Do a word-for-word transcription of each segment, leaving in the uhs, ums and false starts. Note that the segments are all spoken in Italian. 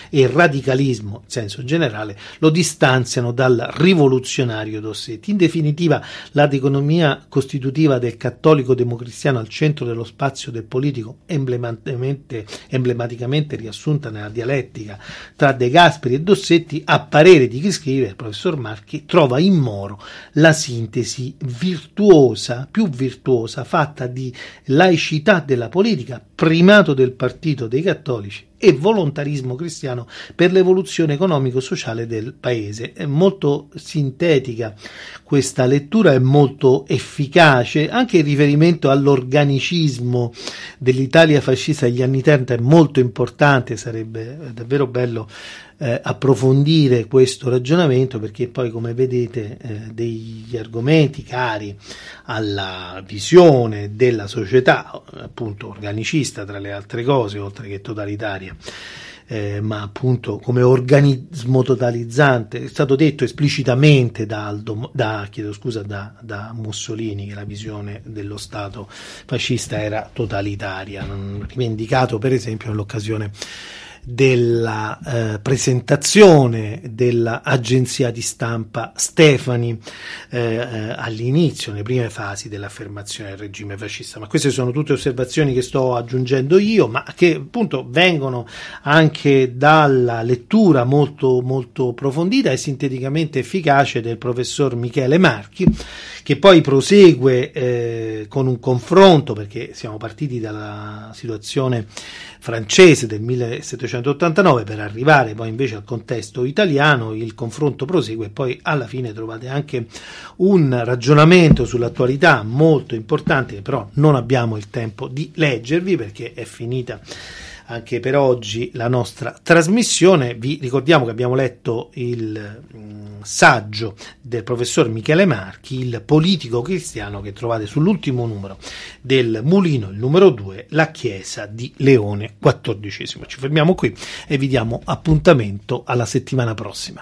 e il radicalismo in senso generale lo distanziano dal rivoluzionario Dossetti. In definitiva, la dicotomia costitutiva del cattolico democristiano al centro dello spazio del politico, emblematicamente, emblematicamente riassunta nella dialettica tra De Gasperi e Dossetti, a parere di chi scrive, il professor Marchi, trova in Moro la sintesi virtuosa, più virtuosa, fatta di laicità della politica, primato del partito dei cattolici e volontarismo cristiano per l'evoluzione economico-sociale del paese. È molto sintetica questa lettura, è molto efficace, anche il riferimento all'organicismo dell'Italia fascista degli anni trenta è molto importante, sarebbe davvero bello eh, approfondire questo ragionamento, perché poi, come vedete, eh, degli argomenti cari alla visione della società, appunto organicista tra le altre cose, oltre che totalitaria, Eh, ma appunto come organismo totalizzante, è stato detto esplicitamente da, Aldo, da, chiedo scusa, da, da Mussolini, che la visione dello Stato fascista era totalitaria, rivendicato per esempio nell'occasione della eh, presentazione dell'agenzia di stampa Stefani eh, eh, all'inizio, nelle prime fasi dell'affermazione del regime fascista. Ma queste sono tutte osservazioni che sto aggiungendo io, ma che appunto vengono anche dalla lettura molto molto approfondita e sinteticamente efficace del professor Michele Marchi, che poi prosegue eh, con un confronto, perché siamo partiti dalla situazione francese del millesettecentottantanove per arrivare poi invece al contesto italiano. Il confronto prosegue e poi alla fine trovate anche un ragionamento sull'attualità molto importante, che però non abbiamo il tempo di leggervi perché è finita anche per oggi la nostra trasmissione. Vi ricordiamo che abbiamo letto il mh, saggio del professor Michele Marchi, Il politico cristiano, che trovate sull'ultimo numero del Mulino, il numero due, La Chiesa di Leone quattordicesimo. Ci fermiamo qui e vi diamo appuntamento alla settimana prossima.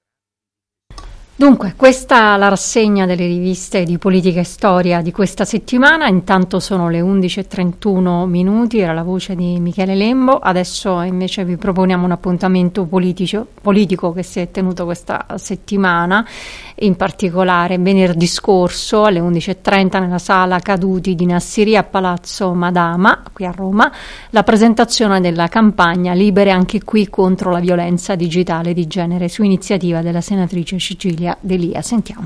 Dunque, questa è la rassegna delle riviste di politica e storia di questa settimana. Intanto sono le undici e trentuno minuti, era la voce di Michele Lembo. Adesso invece vi proponiamo un appuntamento politico, politico che si è tenuto questa settimana, in particolare venerdì scorso alle undici e trenta nella sala Caduti di Nassiriya a Palazzo Madama, qui a Roma, la presentazione della campagna Libere anche qui contro la violenza digitale di genere, su iniziativa della senatrice Cecilia D'Elia. Sentiamo.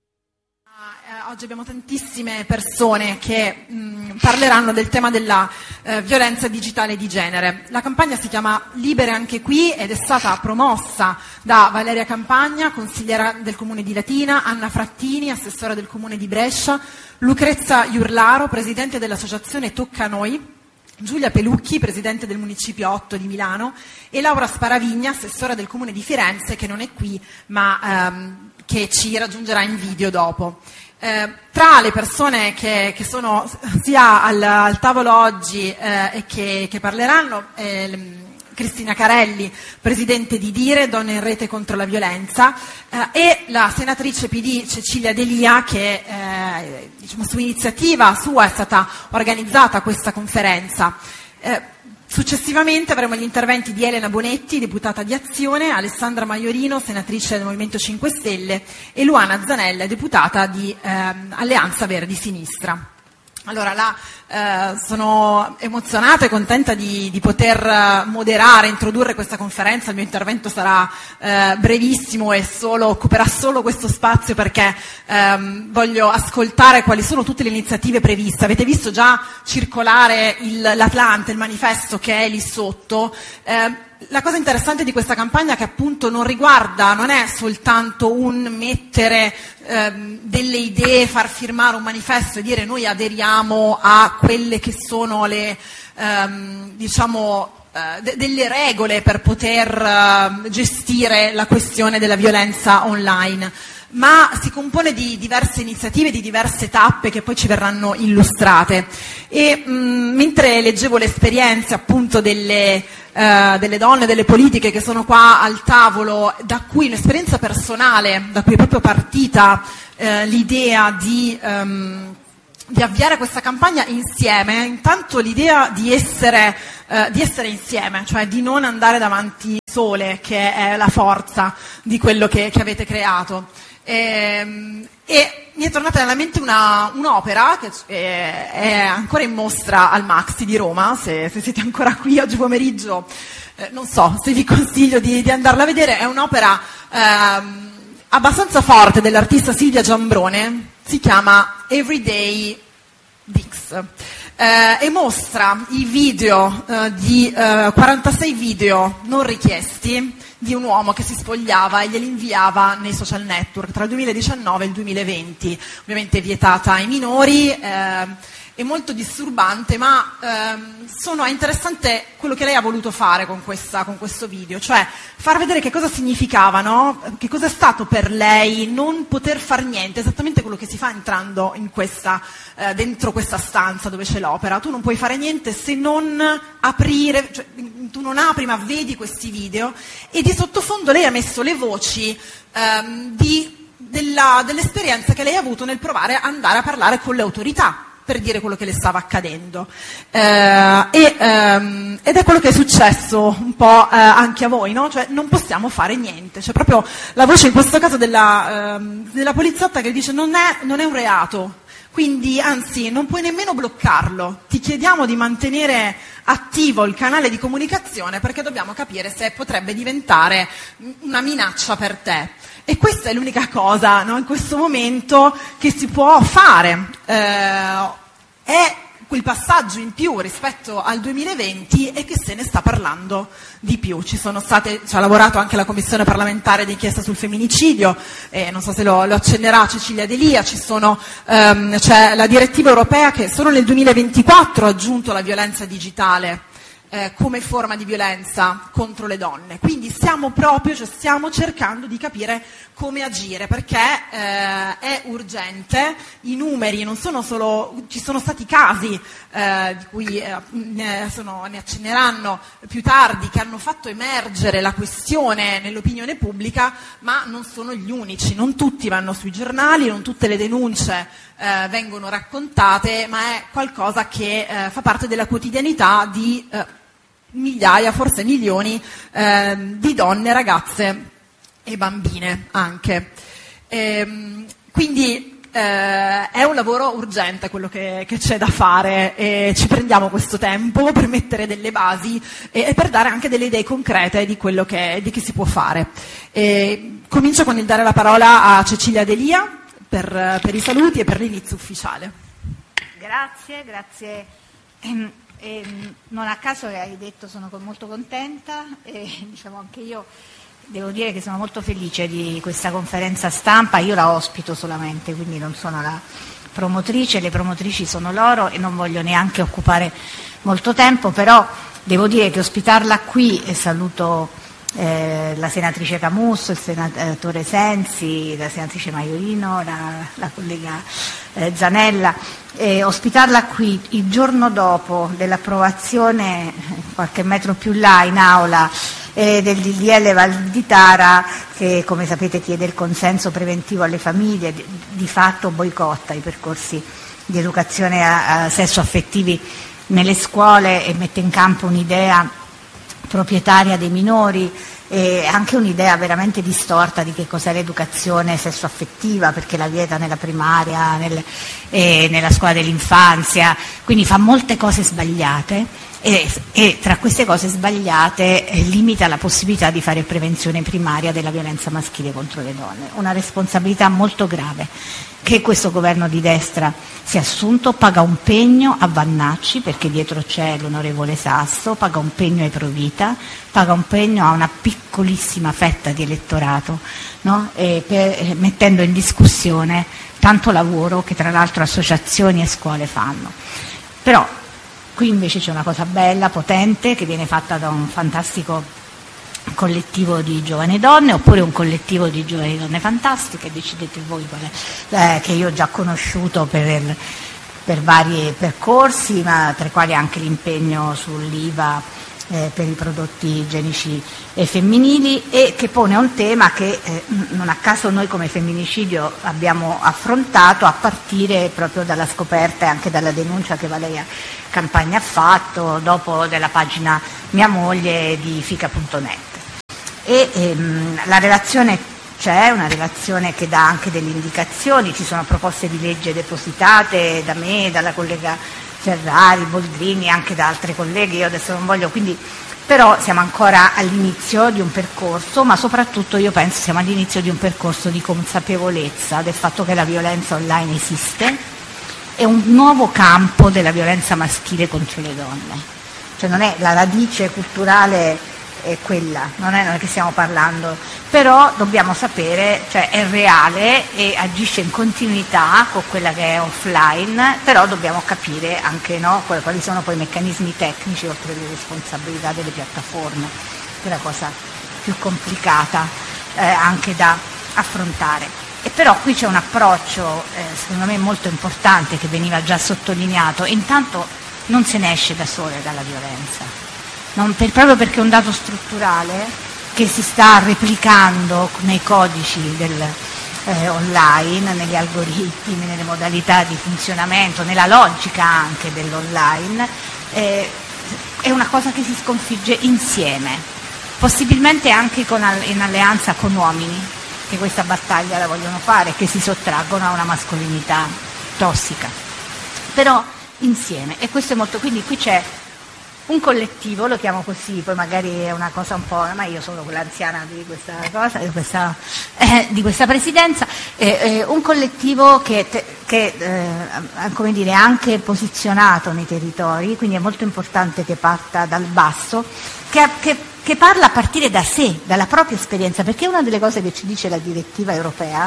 Uh, oggi abbiamo tantissime persone che mh, parleranno del tema della uh, violenza digitale di genere. La campagna si chiama Libere anche qui ed è stata promossa da Valeria Campagna, consigliera del comune di Latina, Anna Frattini, assessora del comune di Brescia, Lucrezia Iurlaro, presidente dell'associazione Tocca Noi, Giulia Pelucchi, presidente del Municipio otto di Milano, e Laura Sparavigna, assessora del comune di Firenze, che non è qui ma ehm, che ci raggiungerà in video dopo. Eh, tra le persone che, che sono sia al, al tavolo oggi eh, e che, che parleranno, eh, Cristina Carelli, presidente di Dire, Donne in Rete contro la Violenza, eh, e la senatrice P D Cecilia D'Elia, che eh, diciamo, su iniziativa sua è stata organizzata questa conferenza. Eh, Successivamente avremo gli interventi di Elena Bonetti, deputata di Azione, Alessandra Maiorino, senatrice del Movimento cinque Stelle, e Luana Zanella, deputata di ehm, Alleanza Verdi Sinistra. Allora, la, eh, sono emozionata e contenta di, di poter moderare, introdurre questa conferenza. Il mio intervento sarà eh, brevissimo e solo, occuperà solo questo spazio perché ehm, voglio ascoltare quali sono tutte le iniziative previste. Avete visto già circolare il, l'Atlante, il manifesto che è lì sotto. Eh, La cosa interessante di questa campagna è che appunto non riguarda, non è soltanto un mettere ehm, delle idee, far firmare un manifesto e dire noi aderiamo a quelle che sono le, ehm, diciamo, eh, de- delle regole per poter eh, gestire la questione della violenza online, ma si compone di diverse iniziative, di diverse tappe che poi ci verranno illustrate. E mh, mentre leggevo le esperienze appunto delle, uh, delle donne, delle politiche che sono qua al tavolo, da cui un'esperienza personale, da cui è proprio partita uh, l'idea di, um, di avviare questa campagna insieme, intanto l'idea di essere, uh, di essere insieme, cioè di non andare davanti sole che è la forza di quello che, che avete creato. E, e mi è tornata nella mente una, un'opera che è, è ancora in mostra al Maxi di Roma, se, se siete ancora qui oggi pomeriggio, eh, non so se vi consiglio di, di andarla a vedere. È un'opera ehm, abbastanza forte dell'artista Silvia Giambrone, si chiama Everyday Dix. Eh, e mostra i video eh, di eh, quarantasei video non richiesti di un uomo che si spogliava e glieli inviava nei social network tra il duemiladiciannove e il duemilaventi, ovviamente vietata ai minori. Eh, è molto disturbante, ma ehm, sono, è interessante quello che lei ha voluto fare con, questa, con questo video, cioè far vedere che cosa significava, no? Che cosa è stato per lei non poter far niente, esattamente quello che si fa entrando in questa, eh, dentro questa stanza dove c'è l'opera. Tu non puoi fare niente se non aprire, cioè, tu non apri ma vedi questi video, e di sottofondo lei ha messo le voci ehm, di, della, dell'esperienza che lei ha avuto nel provare ad andare a parlare con le autorità per dire quello che le stava accadendo, eh, e, ehm, ed è quello che è successo un po' eh, anche a voi, no? Cioè non possiamo fare niente, c'è proprio la voce in questo caso della, ehm, della poliziotta che dice non è, non è un reato, quindi anzi non puoi nemmeno bloccarlo, ti chiediamo di mantenere attivo il canale di comunicazione perché dobbiamo capire se potrebbe diventare una minaccia per te. E questa è l'unica cosa, no, in questo momento che si può fare. Eh, è quel passaggio in più rispetto al duemilaventi e che se ne sta parlando di più. Ci sono state, ci ha lavorato anche la Commissione parlamentare d'inchiesta sul femminicidio, eh, non so se lo, lo accennerà Cecilia D'Elia, ci sono, ehm, c'è la direttiva europea che solo nel duemilaventiquattro ha aggiunto la violenza digitale Eh, come forma di violenza contro le donne. Quindi stiamo proprio, cioè stiamo cercando di capire come agire, perché eh, è urgente. I numeri non sono solo, ci sono stati casi eh, di cui eh, ne, sono, ne accenneranno più tardi, che hanno fatto emergere la questione nell'opinione pubblica, ma non sono gli unici, non tutti vanno sui giornali, non tutte le denunce eh, vengono raccontate, ma è qualcosa che eh, fa parte della quotidianità di eh, migliaia, forse milioni eh, di donne, ragazze e bambine anche. E, quindi eh, è un lavoro urgente quello che, che c'è da fare, e ci prendiamo questo tempo per mettere delle basi e, e per dare anche delle idee concrete di quello che, di che si può fare. E comincio con il dare la parola a Cecilia D'Elia per, per i saluti e per l'inizio ufficiale. Grazie, grazie. Ehm, E non a caso che hai detto sono molto contenta, e diciamo anche io devo dire che sono molto felice di questa conferenza stampa. Io la ospito solamente, quindi non sono la promotrice, le promotrici sono loro e non voglio neanche occupare molto tempo, però devo dire che ospitarla qui, e saluto eh, la senatrice Camusso, il senatore Sensi, la senatrice Maiorino, la, la collega eh, Zanella, Eh, ospitarla qui il giorno dopo dell'approvazione, qualche metro più là in aula, eh, del D D L Valditara, che come sapete chiede il consenso preventivo alle famiglie, di, di fatto boicotta i percorsi di educazione a, a sesso-affettivi nelle scuole e mette in campo un'idea proprietaria dei minori, e anche un'idea veramente distorta di che cos'è l'educazione sessuaffettiva, perché la vieta nella primaria, nel, eh, nella scuola dell'infanzia, quindi fa molte cose sbagliate e, e tra queste cose sbagliate eh, limita la possibilità di fare prevenzione primaria della violenza maschile contro le donne. Una responsabilità molto grave che questo governo di destra si è assunto, paga un pegno a Vannacci, perché dietro c'è l'onorevole Sasso, paga un pegno ai Provita, paga un pegno a una piccolissima fetta di elettorato, no? e per, mettendo in discussione tanto lavoro che tra l'altro associazioni e scuole fanno. Però qui invece c'è una cosa bella, potente, che viene fatta da un fantastico collettivo di giovani donne, oppure un collettivo di giovani donne fantastiche, decidete voi qual è, eh, che io ho già conosciuto per, per vari percorsi, ma tra i quali anche l'impegno sull'I V A eh, per i prodotti igienici e femminili, e che pone un tema che eh, non a caso noi come femminicidio abbiamo affrontato a partire proprio dalla scoperta e anche dalla denuncia che Valeria Campagna ha fatto dopo della pagina Mia Moglie di Fica punto net. e ehm, la relazione c'è, una relazione che dà anche delle indicazioni, ci sono proposte di legge depositate da me, dalla collega Ferrari, Boldrini, anche da altri colleghi, io adesso non voglio, quindi però siamo ancora all'inizio di un percorso, ma soprattutto io penso siamo all'inizio di un percorso di consapevolezza del fatto che la violenza online esiste, è un nuovo campo della violenza maschile contro le donne, cioè non è la radice culturale è quella, non è, non è che stiamo parlando, però dobbiamo sapere, cioè è reale e agisce in continuità con quella che è offline, però dobbiamo capire anche, no, quali sono poi i meccanismi tecnici oltre alle responsabilità delle piattaforme, che è la cosa più complicata eh, anche da affrontare. E però qui c'è un approccio eh, secondo me molto importante che veniva già sottolineato. Intanto non se ne esce da sole dalla violenza. Non per, proprio perché è un dato strutturale che si sta replicando nei codici del, eh, online, negli algoritmi, nelle modalità di funzionamento, nella logica anche dell'online, eh, è una cosa che si sconfigge insieme, possibilmente anche con, in alleanza con uomini che questa battaglia la vogliono fare, che si sottraggono a una mascolinità tossica, però insieme, e questo è molto, quindi qui c'è un collettivo, lo chiamo così, poi magari è una cosa un po', ma io sono quella anziana di questa cosa, di questa, eh, di questa presidenza, eh, eh, un collettivo che, che eh, come dire, è anche posizionato nei territori, quindi è molto importante che parta dal basso, che, che, che parla a partire da sé, dalla propria esperienza, perché una delle cose che ci dice la direttiva europea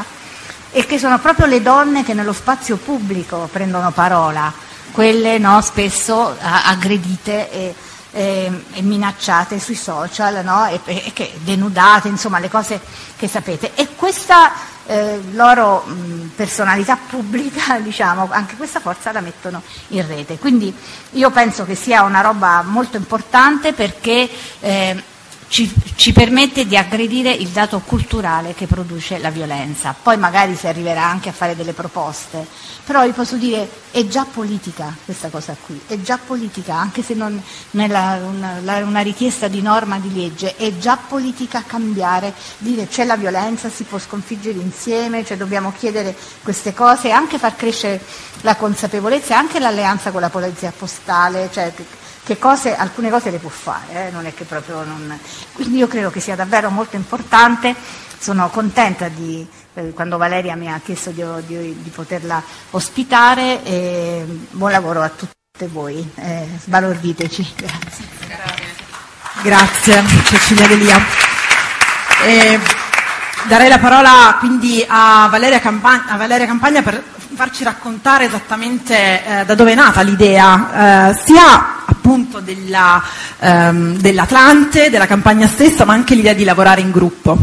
è che sono proprio le donne che nello spazio pubblico prendono parola, quelle no, spesso aggredite e, e, e minacciate sui social, no, e, e che denudate, insomma le cose che sapete. E questa eh, loro mh, personalità pubblica, diciamo, anche questa forza la mettono in rete. Quindi io penso che sia una roba molto importante perché eh, Ci, ci permette di aggredire il dato culturale che produce la violenza. Poi magari si arriverà anche a fare delle proposte, però vi posso dire è già politica questa cosa qui, è già politica, anche se non è la, una, la, una richiesta di norma di legge, è già politica cambiare, dire c'è la violenza, si può sconfiggere insieme, cioè dobbiamo chiedere queste cose e anche far crescere la consapevolezza e anche l'alleanza con la polizia postale, cioè che cose, alcune cose le può fare, eh? Non è che proprio non. Quindi io credo che sia davvero molto importante, sono contenta di, eh, quando Valeria mi ha chiesto di, di, di poterla ospitare e buon lavoro a tutte voi, eh, sbalorditeci. Grazie. Grazie Cecilia Delia. Eh, darei la parola quindi a Valeria Campagna, a Valeria Campagna per farci raccontare esattamente eh, da dove è nata l'idea, eh, sia appunto della, ehm, dell'Atlante, della campagna stessa, ma anche l'idea di lavorare in gruppo.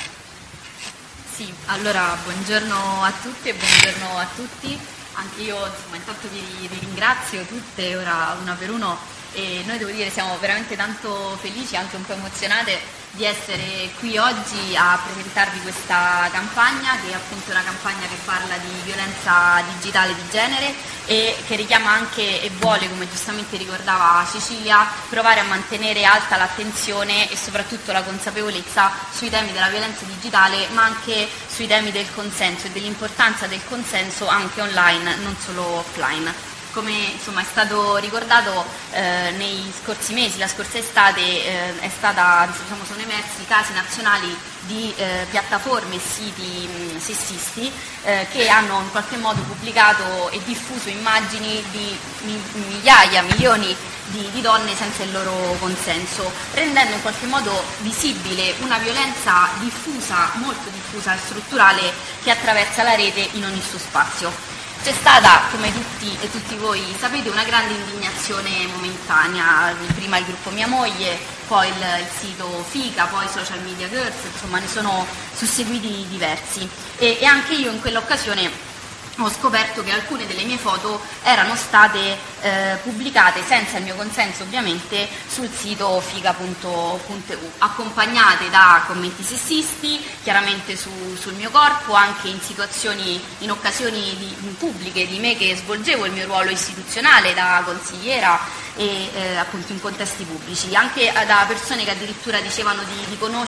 Sì, allora buongiorno a tutti e buongiorno a tutti. Anche io insomma, intanto vi, vi ringrazio tutte, ora una per uno, e noi devo dire siamo veramente tanto felici, anche un po' emozionate di essere qui oggi a presentarvi questa campagna, che è appunto una campagna che parla di violenza digitale di genere e che richiama anche e vuole, come giustamente ricordava Cecilia, provare a mantenere alta l'attenzione e soprattutto la consapevolezza sui temi della violenza digitale, ma anche sui temi del consenso e dell'importanza del consenso anche online, non solo offline. Come insomma, è stato ricordato eh, nei scorsi mesi, la scorsa estate, eh, è stata, diciamo, sono emersi casi nazionali di eh, piattaforme e siti mh, sessisti eh, che hanno in qualche modo pubblicato e diffuso immagini di mi, migliaia, milioni di, di donne senza il loro consenso, rendendo in qualche modo visibile una violenza diffusa, molto diffusa e strutturale che attraversa la rete in ogni suo spazio. C'è stata, come tutti e tutti voi sapete, una grande indignazione momentanea, prima il gruppo Mia Moglie, poi il, il sito Fica, poi Social Media Girls, insomma ne sono susseguiti diversi e, e anche io in quell'occasione ho scoperto che alcune delle mie foto erano state eh, pubblicate senza il mio consenso ovviamente sul sito figa punto u, accompagnate da commenti sessisti, chiaramente su, sul mio corpo, anche in situazioni, in occasioni di, in pubbliche di me che svolgevo il mio ruolo istituzionale da consigliera e eh, appunto in contesti pubblici, anche da persone che addirittura dicevano di, di conoscere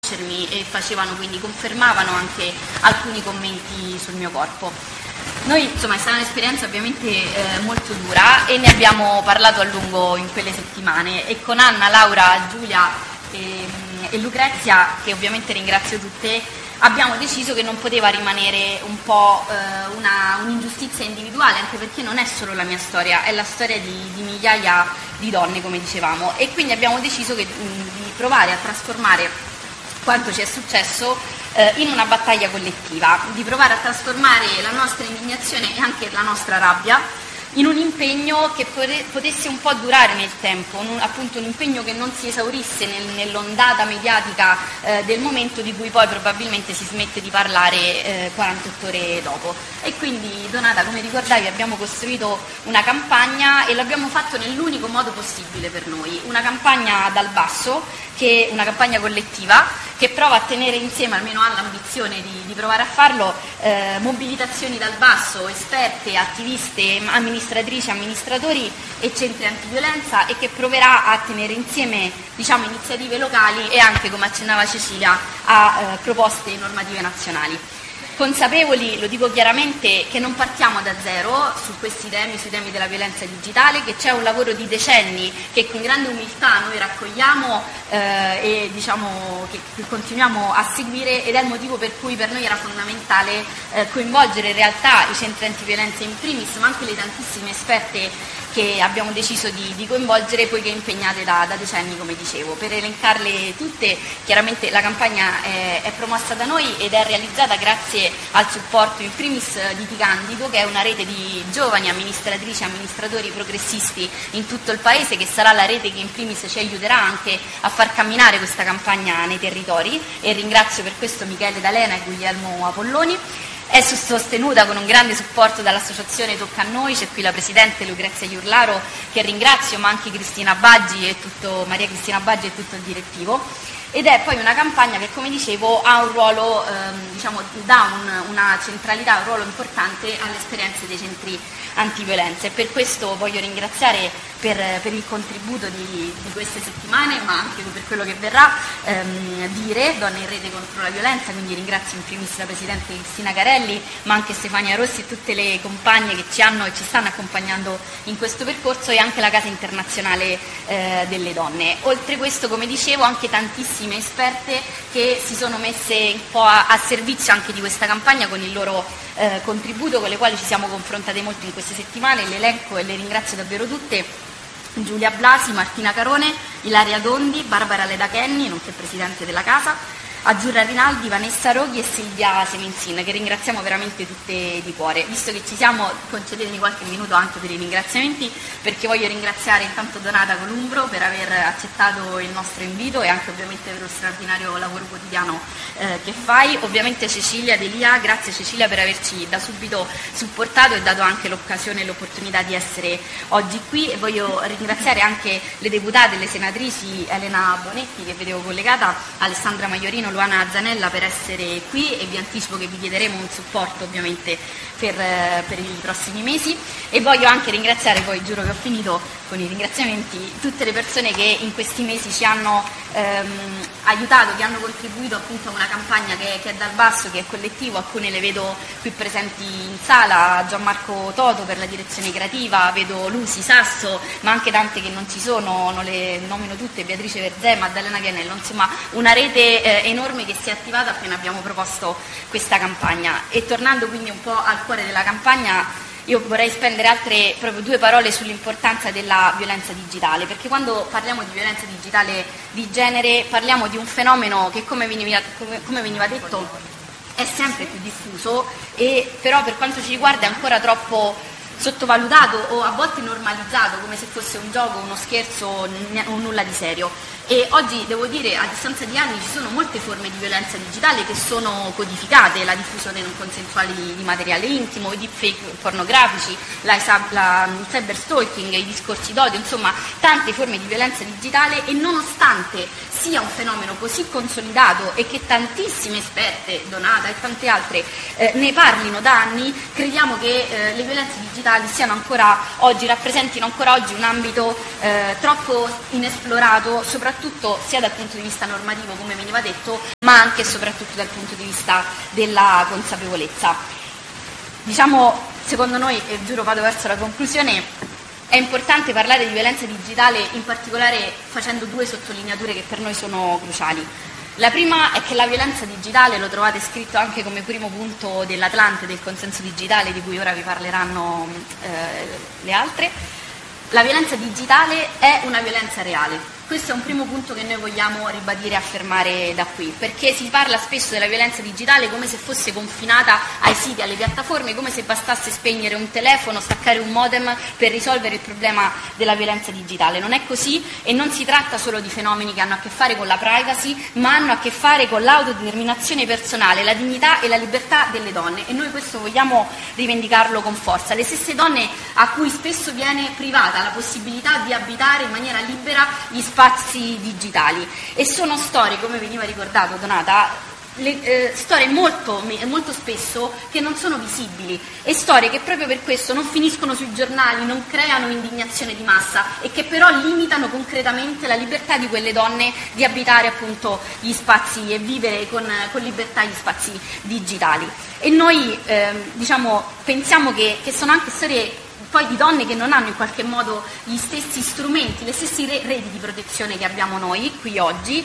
e facevano, quindi confermavano anche alcuni commenti sul mio corpo. Noi, insomma, è stata un'esperienza ovviamente eh, molto dura e ne abbiamo parlato a lungo in quelle settimane, e con Anna, Laura, Giulia e, e Lucrezia, che ovviamente ringrazio tutte, abbiamo deciso che non poteva rimanere un po' eh, una, un'ingiustizia individuale, anche perché non è solo la mia storia, è la storia di, di migliaia di donne, come dicevamo, e quindi abbiamo deciso che, mh, di provare a trasformare quanto ci è successo eh, in una battaglia collettiva, di provare a trasformare la nostra indignazione e anche la nostra rabbia in un impegno che potesse un po' durare nel tempo, un, appunto un impegno che non si esaurisse nel, nell'ondata mediatica eh, del momento, di cui poi probabilmente si smette di parlare eh, quarantotto ore dopo. E quindi, Donata, come ricordavi, abbiamo costruito una campagna e l'abbiamo fatto nell'unico modo possibile per noi, una campagna dal basso, che una campagna collettiva che prova a tenere insieme, almeno ha l'ambizione di, di provare a farlo, eh, mobilitazioni dal basso, esperte, attiviste, amministratrici, amministratori e centri antiviolenza, e che proverà a tenere insieme, diciamo, iniziative locali e anche, come accennava Cecilia, a eh, proposte normative nazionali. Consapevoli, lo dico chiaramente, che non partiamo da zero su questi temi, sui temi della violenza digitale, che c'è un lavoro di decenni che con grande umiltà noi raccogliamo eh, e diciamo che, che continuiamo a seguire, ed è il motivo per cui per noi era fondamentale eh, coinvolgere in realtà i centri antiviolenza in primis, ma anche le tantissime esperte che abbiamo deciso di, di coinvolgere, poiché impegnate da, da decenni, come dicevo. Per elencarle tutte, chiaramente la campagna è, è promossa da noi ed è realizzata grazie al supporto in primis di Ti Candido, che è una rete di giovani amministratrici e amministratori progressisti in tutto il Paese, che sarà la rete che in primis ci aiuterà anche a far camminare questa campagna nei territori, e ringrazio per questo Michele D'Alena e Guglielmo Apolloni. È sostenuta con un grande supporto dall'associazione Tocca a Noi, c'è qui la Presidente Lucrezia Iurlaro, che ringrazio, ma anche Cristina Baggi e tutto, Maria Cristina Baggi e tutto il direttivo. Ed è poi una campagna che, come dicevo, ha un ruolo, ehm, diciamo, dà un, una centralità, un ruolo importante alle esperienze dei centri antiviolenza, e per questo voglio ringraziare per, per il contributo di, di queste settimane, ma anche per quello che verrà, ehm, dire Donne in Rete contro la Violenza, quindi ringrazio in primis la Presidente Cristina Carelli, ma anche Stefania Rossi e tutte le compagne che ci hanno e ci stanno accompagnando in questo percorso, e anche la Casa Internazionale eh, delle Donne. Oltre questo, come dicevo, anche tantissime esperte che si sono messe un po' a, a servizio anche di questa campagna con il loro eh, contributo, con le quali ci siamo confrontate molto in queste settimane. Le elenco e le ringrazio davvero tutte: Giulia Blasi, Martina Carone, Ilaria Dondi, Barbara Ledachenni, nonché Presidente della Casa, Azzurra Rinaldi, Vanessa Roghi e Silvia Seminsin, che ringraziamo veramente tutte di cuore. Visto che ci siamo, concedetemi qualche minuto anche per i ringraziamenti, perché voglio ringraziare intanto Donata Columbro per aver accettato il nostro invito, e anche ovviamente per lo straordinario lavoro quotidiano eh, che fai. Ovviamente Cecilia Delia, grazie Cecilia per averci da subito supportato e dato anche l'occasione e l'opportunità di essere oggi qui, e voglio ringraziare anche le deputate e le senatrici Elena Bonetti, che vedevo collegata, Alessandra Maiorino, Luana Zanella, per essere qui, e vi anticipo che vi chiederemo un supporto ovviamente per, per i prossimi mesi. E voglio anche ringraziare, poi giuro che ho finito con i ringraziamenti, tutte le persone che in questi mesi ci hanno ehm, aiutato, che hanno contribuito appunto a una campagna che, che è dal basso, che è collettivo. Alcune le vedo qui presenti in sala: Gianmarco Toto per la direzione creativa, vedo Lucy Sasso, ma anche tante che non ci sono, non le nomino tutte, Beatrice Verzè, Maddalena Chianello, insomma una rete eh, enorme che si è attivata appena abbiamo proposto questa campagna. E tornando quindi un po' al cuore della campagna, io vorrei spendere altre proprio due parole sull'importanza della violenza digitale, perché quando parliamo di violenza digitale di genere parliamo di un fenomeno che, come veniva, come, come veniva detto, è sempre più diffuso, e però per quanto ci riguarda è ancora troppo sottovalutato o a volte normalizzato, come se fosse un gioco, uno scherzo o nulla di serio. E oggi devo dire, a distanza di anni, ci sono molte forme di violenza digitale che sono codificate: la diffusione non consensuale di materiale intimo, i deepfake pornografici, la, la, il cyberstalking, i discorsi d'odio, insomma tante forme di violenza digitale. E nonostante sia un fenomeno così consolidato e che tantissime esperte, Donata e tante altre, eh, ne parlino da anni, crediamo che eh, le violenze digitali siano ancora oggi, rappresentino ancora oggi un ambito eh, troppo inesplorato, soprattutto sia dal punto di vista normativo, come veniva detto, ma anche e soprattutto dal punto di vista della consapevolezza. Diciamo, secondo noi, e giuro vado verso la conclusione, è importante parlare di violenza digitale, in particolare facendo due sottolineature che per noi sono cruciali. La prima è che la violenza digitale, lo trovate scritto anche come primo punto dell'Atlante, del consenso digitale, di cui ora vi parleranno eh, le altre. La violenza digitale è una violenza reale. Questo è un primo punto che noi vogliamo ribadire e affermare da qui, perché si parla spesso della violenza digitale come se fosse confinata ai siti, alle piattaforme, come se bastasse spegnere un telefono, staccare un modem per risolvere il problema della violenza digitale. Non è così, e non si tratta solo di fenomeni che hanno a che fare con la privacy, ma hanno a che fare con l'autodeterminazione personale, la dignità e la libertà delle donne, e noi questo vogliamo rivendicarlo con forza. Le stesse donne a cui spesso viene privata la possibilità di abitare in maniera libera gli spazi digitali, e sono storie, come veniva ricordato Donata, le, eh, storie molto, molto spesso che non sono visibili, e storie che proprio per questo non finiscono sui giornali, non creano indignazione di massa, e che però limitano concretamente la libertà di quelle donne di abitare appunto gli spazi e vivere con, con libertà gli spazi digitali. E noi eh, diciamo, pensiamo che, che sono anche storie poi di donne che non hanno in qualche modo gli stessi strumenti, le stesse re- reti di protezione che abbiamo noi qui oggi,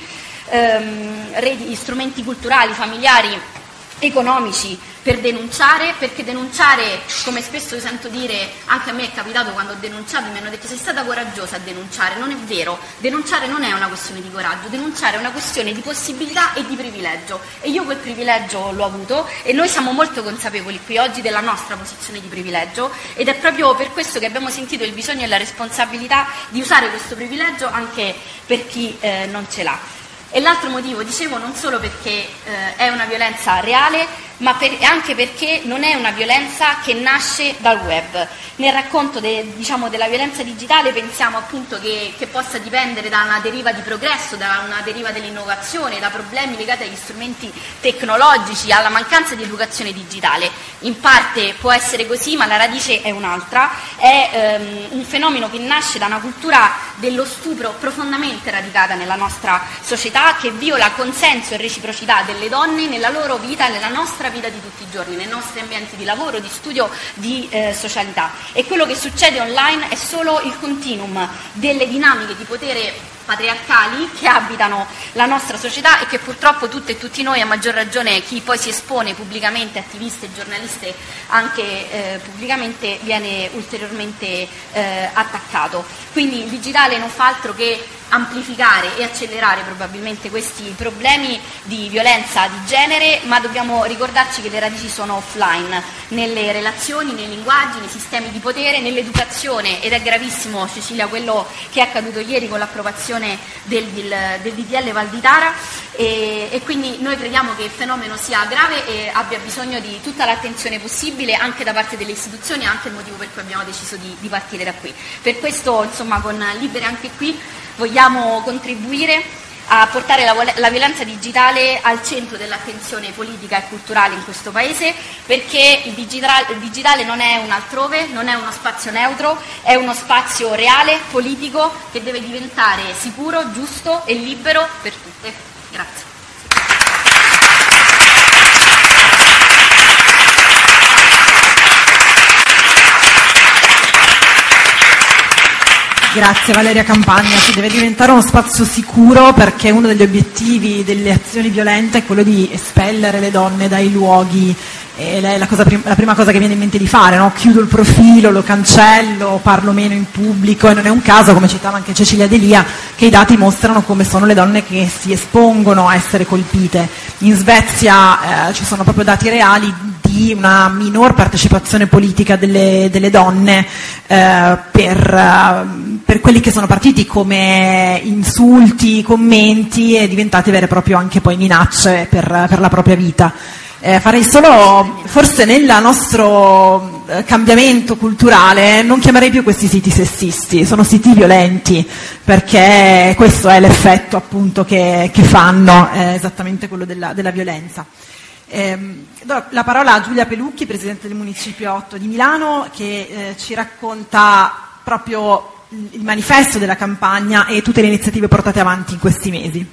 ehm, reti, strumenti culturali, familiari, economici per denunciare, perché denunciare, come spesso io sento dire, anche a me è capitato quando ho denunciato, mi hanno detto sei stata coraggiosa a denunciare. Non è vero, denunciare non è una questione di coraggio, denunciare è una questione di possibilità e di privilegio, e io quel privilegio l'ho avuto, e noi siamo molto consapevoli qui oggi della nostra posizione di privilegio, ed è proprio per questo che abbiamo sentito il bisogno e la responsabilità di usare questo privilegio anche per chi eh, non ce l'ha. E l'altro motivo, dicevo, non solo perché eh, è una violenza reale, ma per, anche perché non è una violenza che nasce dal web. Nel racconto de, diciamo, della violenza digitale pensiamo appunto che, che possa dipendere da una deriva di progresso, da una deriva dell'innovazione, da problemi legati agli strumenti tecnologici, alla mancanza di educazione digitale. In parte può essere così, ma la radice è un'altra. È ehm, un fenomeno che nasce da una cultura dello stupro profondamente radicata nella nostra società, che viola consenso e reciprocità delle donne nella loro vita, nella nostra vita di tutti i giorni, nei nostri ambienti di lavoro, di studio, di eh, socialità. E quello che succede online è solo il continuum delle dinamiche di potere patriarcali che abitano la nostra società, e che purtroppo tutte e tutti noi, a maggior ragione chi poi si espone pubblicamente, attiviste e giornaliste anche eh, pubblicamente, viene ulteriormente eh, attaccato. Quindi il digitale non fa altro che amplificare e accelerare probabilmente questi problemi di violenza di genere, ma dobbiamo ricordarci che le radici sono offline, nelle relazioni, nei linguaggi, nei sistemi di potere, nell'educazione, ed è gravissimo, Cecilia, quello che è accaduto ieri con l'approvazione del, del, del D D L Valditara, e, e quindi noi crediamo che il fenomeno sia grave e abbia bisogno di tutta l'attenzione possibile anche da parte delle istituzioni, anche il motivo per cui abbiamo deciso di, di partire da qui. Per questo, insomma, con Libere anche qui vogliamo contribuire a portare la, la violenza digitale al centro dell'attenzione politica e culturale in questo Paese, perché il digitale, il digitale non è un altrove, non è uno spazio neutro, è uno spazio reale, politico, che deve diventare sicuro, giusto e libero per tutte. Grazie. Grazie Valeria Campagna, che deve diventare uno spazio sicuro, perché uno degli obiettivi delle azioni violente è quello di espellere le donne dai luoghi, e lei è la, cosa, la prima cosa che viene in mente di fare, no? Chiudo il profilo, lo cancello, parlo meno in pubblico, e non è un caso, come citava anche Cecilia Delia, che i dati mostrano come sono le donne che si espongono a essere colpite. In Svezia eh, ci sono proprio dati reali di una minor partecipazione politica delle, delle donne eh, per, uh, per quelli che sono partiti come insulti, commenti, e diventati vere e proprio anche poi minacce per, per la propria vita. Eh, farei solo, forse nel nostro eh, cambiamento culturale, non chiamerei più questi siti sessisti, sono siti violenti, perché questo è l'effetto appunto che, che fanno, è esattamente quello della, della violenza. Eh, do la parola a Giulia Pelucchi, Presidente del Municipio otto di Milano, che eh, ci racconta proprio il manifesto della campagna e tutte le iniziative portate avanti in questi mesi.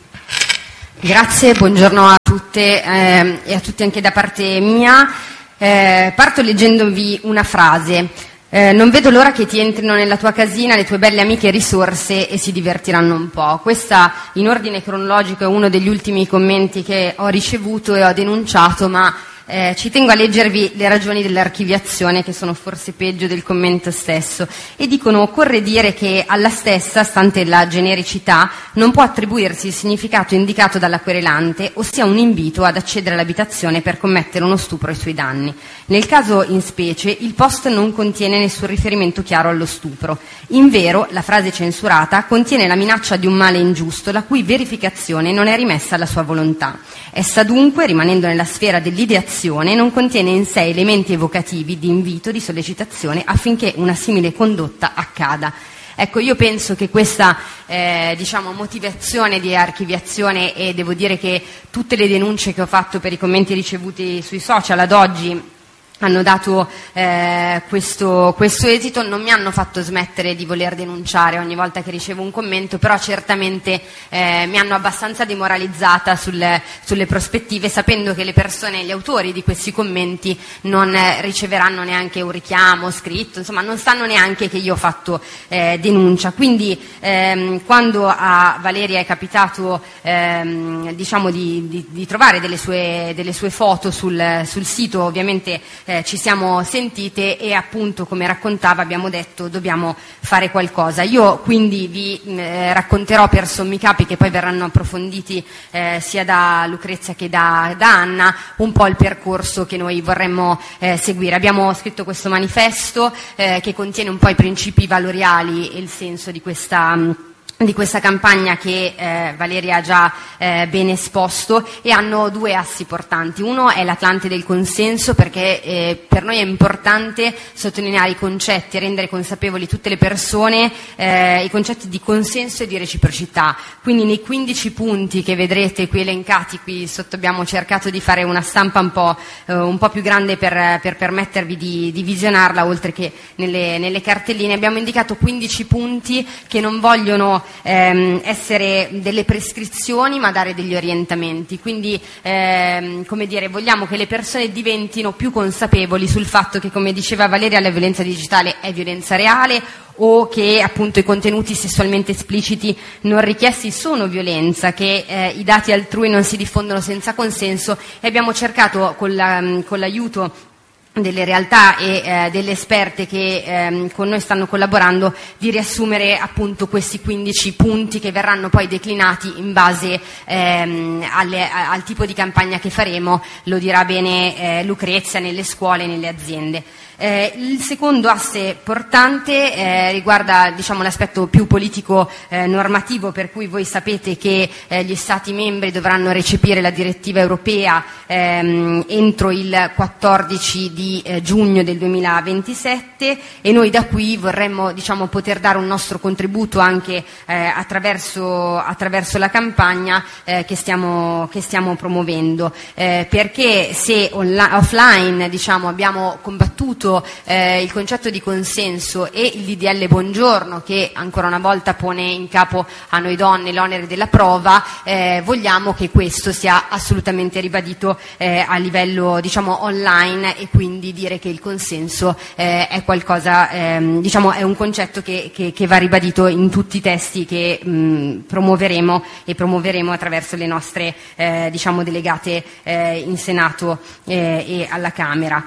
Grazie, buongiorno a tutte eh, e a tutti anche da parte mia. Eh, parto leggendovi una frase. Eh, non vedo l'ora che ti entrino nella tua casina le tue belle amiche risorse e si divertiranno un po'. Questa, in ordine cronologico, è uno degli ultimi commenti che ho ricevuto e ho denunciato, ma Eh, ci tengo a leggervi le ragioni dell'archiviazione, che sono forse peggio del commento stesso, e dicono: occorre dire che alla stessa, stante la genericità, non può attribuirsi il significato indicato dalla querelante, ossia un invito ad accedere all'abitazione per commettere uno stupro ai suoi danni. Nel caso in specie il post non contiene nessun riferimento chiaro allo stupro. Invero, la frase censurata contiene la minaccia di un male ingiusto la cui verificazione non è rimessa alla sua volontà. Essa dunque, rimanendo nella sfera dell'ideazione, non contiene in sé elementi evocativi di invito, di sollecitazione affinché una simile condotta accada. Ecco, io penso che questa eh, diciamo, motivazione di archiviazione, e devo dire che tutte le denunce che ho fatto per i commenti ricevuti sui social ad oggi hanno dato eh, questo, questo esito, non mi hanno fatto smettere di voler denunciare ogni volta che ricevo un commento, però certamente eh, mi hanno abbastanza demoralizzata sulle, sulle prospettive, sapendo che le persone, gli autori di questi commenti non eh, riceveranno neanche un richiamo scritto, insomma non sanno neanche che io ho fatto eh, denuncia. Quindi ehm, quando a Valeria è capitato ehm, diciamo di, di, di trovare delle sue, delle sue foto sul, sul sito, ovviamente Eh, ci siamo sentite e appunto, come raccontava, abbiamo detto dobbiamo fare qualcosa. Io quindi vi eh, racconterò per sommi capi, che poi verranno approfonditi eh, sia da Lucrezia che da, da Anna, un po' il percorso che noi vorremmo eh, seguire. Abbiamo scritto questo manifesto eh, che contiene un po' i principi valoriali e il senso di questa di questa campagna che eh, Valeria ha già eh, ben esposto, e hanno due assi portanti. Uno è l'Atlante del consenso, perché eh, per noi è importante sottolineare i concetti e rendere consapevoli tutte le persone eh, i concetti di consenso e di reciprocità. Quindi nei quindici punti che vedrete qui elencati, qui sotto abbiamo cercato di fare una stampa un po', eh, un po' più grande per, per permettervi di, di visionarla, oltre che nelle, nelle cartelline. Abbiamo indicato quindici punti che non vogliono Ehm, essere delle prescrizioni, ma dare degli orientamenti. Quindi ehm, come dire, vogliamo che le persone diventino più consapevoli sul fatto che, come diceva Valeria, la violenza digitale è violenza reale, o che appunto i contenuti sessualmente espliciti non richiesti sono violenza, che eh, i dati altrui non si diffondono senza consenso, e abbiamo cercato con, la, con l'aiuto delle realtà e eh, delle esperte che ehm, con noi stanno collaborando, di riassumere appunto questi quindici punti, che verranno poi declinati in base ehm, alle, a, al tipo di campagna che faremo. Lo dirà bene eh, Lucrezia, nelle scuole e nelle aziende. Eh, il secondo asse portante eh, riguarda diciamo, l'aspetto più politico eh, normativo, per cui voi sapete che eh, gli Stati membri dovranno recepire la direttiva europea ehm, entro il quattordici di eh, giugno del duemilaventisette, e noi da qui vorremmo diciamo, poter dare un nostro contributo anche eh, attraverso, attraverso la campagna eh, che, stiamo, che stiamo promuovendo, eh, perché se online, offline diciamo, abbiamo combattuto Eh, il concetto di consenso e il D D L Buongiorno, che ancora una volta pone in capo a noi donne l'onere della prova, eh, vogliamo che questo sia assolutamente ribadito eh, a livello diciamo online, e quindi dire che il consenso eh, è qualcosa ehm, diciamo è un concetto che, che, che va ribadito in tutti i testi che mh, promuoveremo e promuoveremo attraverso le nostre eh, diciamo delegate eh, in Senato eh, e alla Camera.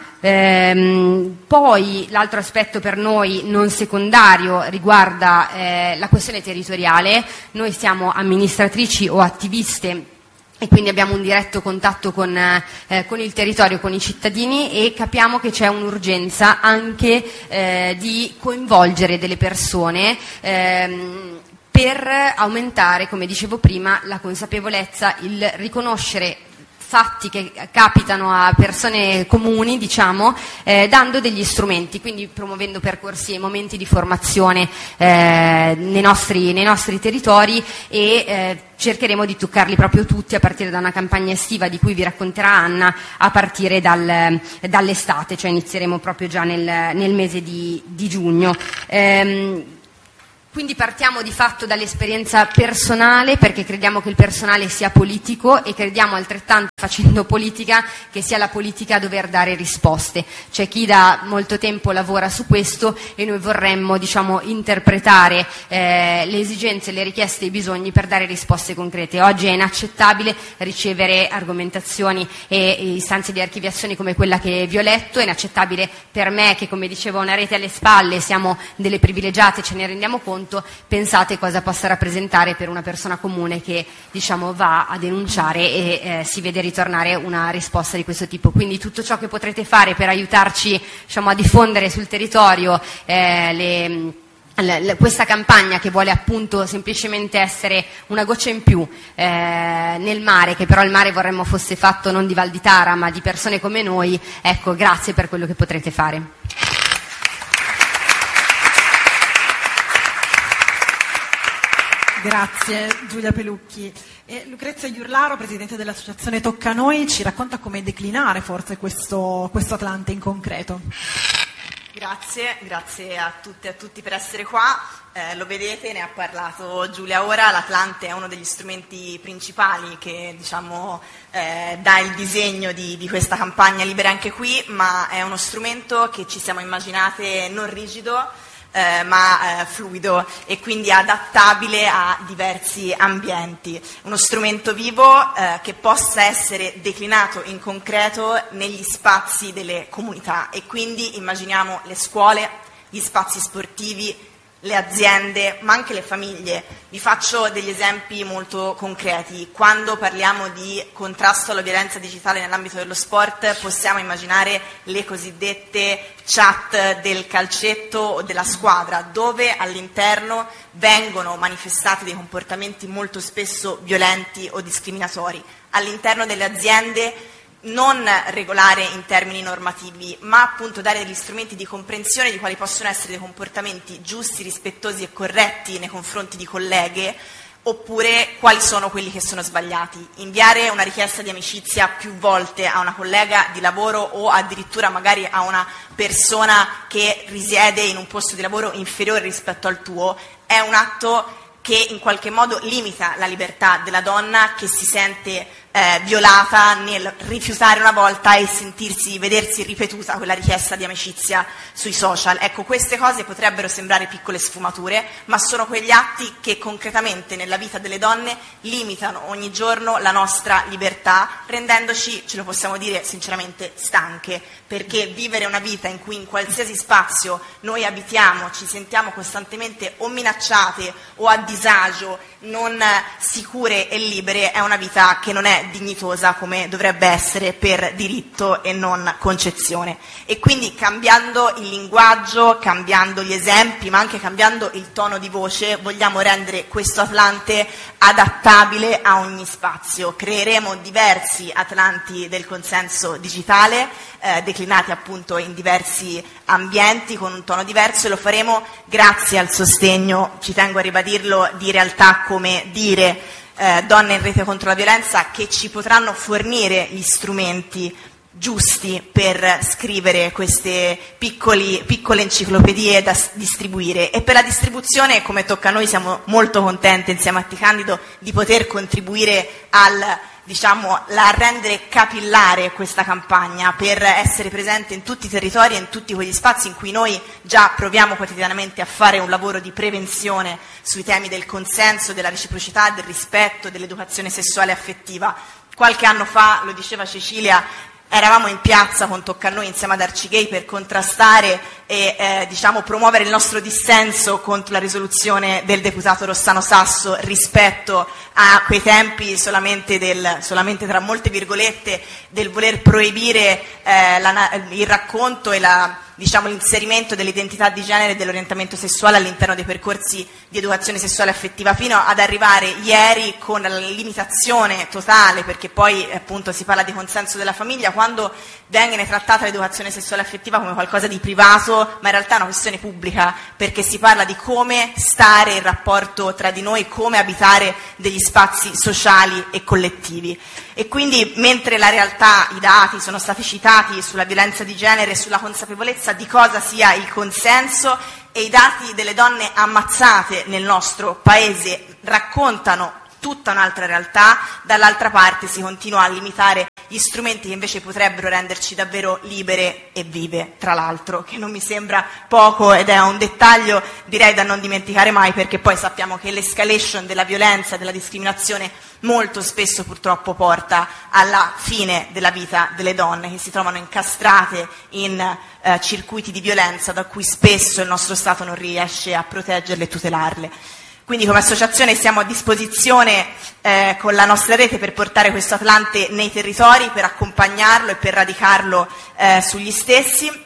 Ehm, Poi l'altro aspetto per noi non secondario riguarda eh, la questione territoriale. Noi siamo amministratrici o attiviste, e quindi abbiamo un diretto contatto con, eh, con il territorio, con i cittadini, e capiamo che c'è un'urgenza anche eh, di coinvolgere delle persone ehm, per aumentare, come dicevo prima, la consapevolezza, il riconoscere fatti che capitano a persone comuni, diciamo, eh, dando degli strumenti, quindi promuovendo percorsi e momenti di formazione eh, nei, nostri, nei nostri territori e eh, cercheremo di toccarli proprio tutti a partire da una campagna estiva di cui vi racconterà Anna a partire dal, dall'estate, cioè inizieremo proprio già nel, nel mese di, di giugno. Ehm, Quindi partiamo di fatto dall'esperienza personale, perché crediamo che il personale sia politico e crediamo altrettanto, facendo politica, che sia la politica a dover dare risposte. C'è chi da molto tempo lavora su questo e noi vorremmo, diciamo, interpretare eh, le esigenze, le richieste e i bisogni per dare risposte concrete. Oggi è inaccettabile ricevere argomentazioni e, e istanze di archiviazione come quella che vi ho letto, è inaccettabile per me che, come dicevo, ho una rete alle spalle, siamo delle privilegiate, ce ne rendiamo conto. Pensate cosa possa rappresentare per una persona comune che, diciamo, va a denunciare e eh, si vede ritornare una risposta di questo tipo. Quindi tutto ciò che potrete fare per aiutarci, diciamo, a diffondere sul territorio eh, le questa campagna, che vuole appunto semplicemente essere una goccia in più eh, nel mare, che però il mare vorremmo fosse fatto non di Val di Tara ma di persone come noi, ecco, grazie per quello che potrete fare. Grazie Giulia Pelucchi. E Lucrezia Iurlaro, presidente dell'associazione Tocca Noi, ci racconta come declinare forse questo, questo Atlante in concreto. Grazie, grazie a tutte e a tutti per essere qua. Eh, lo vedete, ne ha parlato Giulia ora, l'Atlante è uno degli strumenti principali che, diciamo, eh, dà il disegno di, di questa campagna Libera Anche Qui, ma è uno strumento che ci siamo immaginate non rigido, Eh, ma eh, fluido e quindi adattabile a diversi ambienti, uno strumento vivo eh, che possa essere declinato in concreto negli spazi delle comunità, e quindi immaginiamo le scuole, gli spazi sportivi, le aziende, ma anche le famiglie. Vi faccio degli esempi molto concreti. Quando parliamo di contrasto alla violenza digitale nell'ambito dello sport, possiamo immaginare le cosiddette chat del calcetto o della squadra, dove all'interno vengono manifestati dei comportamenti molto spesso violenti o discriminatori. All'interno delle aziende non regolare in termini normativi, ma appunto dare degli strumenti di comprensione di quali possono essere dei comportamenti giusti, rispettosi e corretti nei confronti di colleghe, oppure quali sono quelli che sono sbagliati. Inviare una richiesta di amicizia più volte a una collega di lavoro o addirittura magari a una persona che risiede in un posto di lavoro inferiore rispetto al tuo è un atto che in qualche modo limita la libertà della donna, che si sente eh, violata nel rifiutare una volta e sentirsi, vedersi ripetuta quella richiesta di amicizia sui social. Ecco, queste cose potrebbero sembrare piccole sfumature, ma sono quegli atti che concretamente nella vita delle donne limitano ogni giorno la nostra libertà, rendendoci, ce lo possiamo dire sinceramente, stanche, perché vivere una vita in cui in qualsiasi spazio noi abitiamo ci sentiamo costantemente o minacciate o a disagio, non sicure e libere, è una vita che non è dignitosa come dovrebbe essere per diritto e non concezione. E quindi, cambiando il linguaggio, cambiando gli esempi, ma anche cambiando il tono di voce, vogliamo rendere questo Atlante adattabile a ogni spazio. Creeremo diversi Atlanti del consenso digitale, eh, declinati appunto in diversi ambienti con un tono diverso, e lo faremo grazie al sostegno, ci tengo a ribadirlo, di realtà come Dire, eh, Donne in Rete contro la Violenza, che ci potranno fornire gli strumenti giusti per scrivere queste piccoli, piccole enciclopedie da distribuire. E per la distribuzione, come Tocca a Noi, siamo molto contenti insieme a Ti Candido di poter contribuire al, diciamo, la rendere capillare questa campagna, per essere presente in tutti i territori e in tutti quegli spazi in cui noi già proviamo quotidianamente a fare un lavoro di prevenzione sui temi del consenso, della reciprocità, del rispetto, dell'educazione sessuale e affettiva. Qualche anno fa, lo diceva Cecilia, eravamo in piazza con Tocca a Noi insieme ad Arcigay per contrastare e eh, diciamo promuovere il nostro dissenso contro la risoluzione del deputato Rossano Sasso rispetto a quei tempi solamente, del, solamente tra molte virgolette, del voler proibire eh, la, il racconto e la, diciamo, l'inserimento dell'identità di genere e dell'orientamento sessuale all'interno dei percorsi di educazione sessuale affettiva, fino ad arrivare ieri con la limitazione totale, perché poi appunto si parla di consenso della famiglia, quando viene trattata l'educazione sessuale affettiva come qualcosa di privato, ma in realtà è una questione pubblica, perché si parla di come stare in rapporto tra di noi, come abitare degli spazi sociali e collettivi. E quindi, mentre la realtà, i dati sono stati citati sulla violenza di genere e sulla consapevolezza di cosa sia il consenso, e i dati delle donne ammazzate nel nostro paese raccontano tutta un'altra realtà, dall'altra parte si continua a limitare gli strumenti che invece potrebbero renderci davvero libere e vive, tra l'altro, che non mi sembra poco ed è un dettaglio direi da non dimenticare mai, perché poi sappiamo che l'escalation della violenza e della discriminazione molto spesso purtroppo porta alla fine della vita delle donne, che si trovano incastrate in eh, circuiti di violenza da cui spesso il nostro Stato non riesce a proteggerle e tutelarle. Quindi come associazione siamo a disposizione eh, con la nostra rete per portare questo Atlante nei territori, per accompagnarlo e per radicarlo eh, sugli stessi.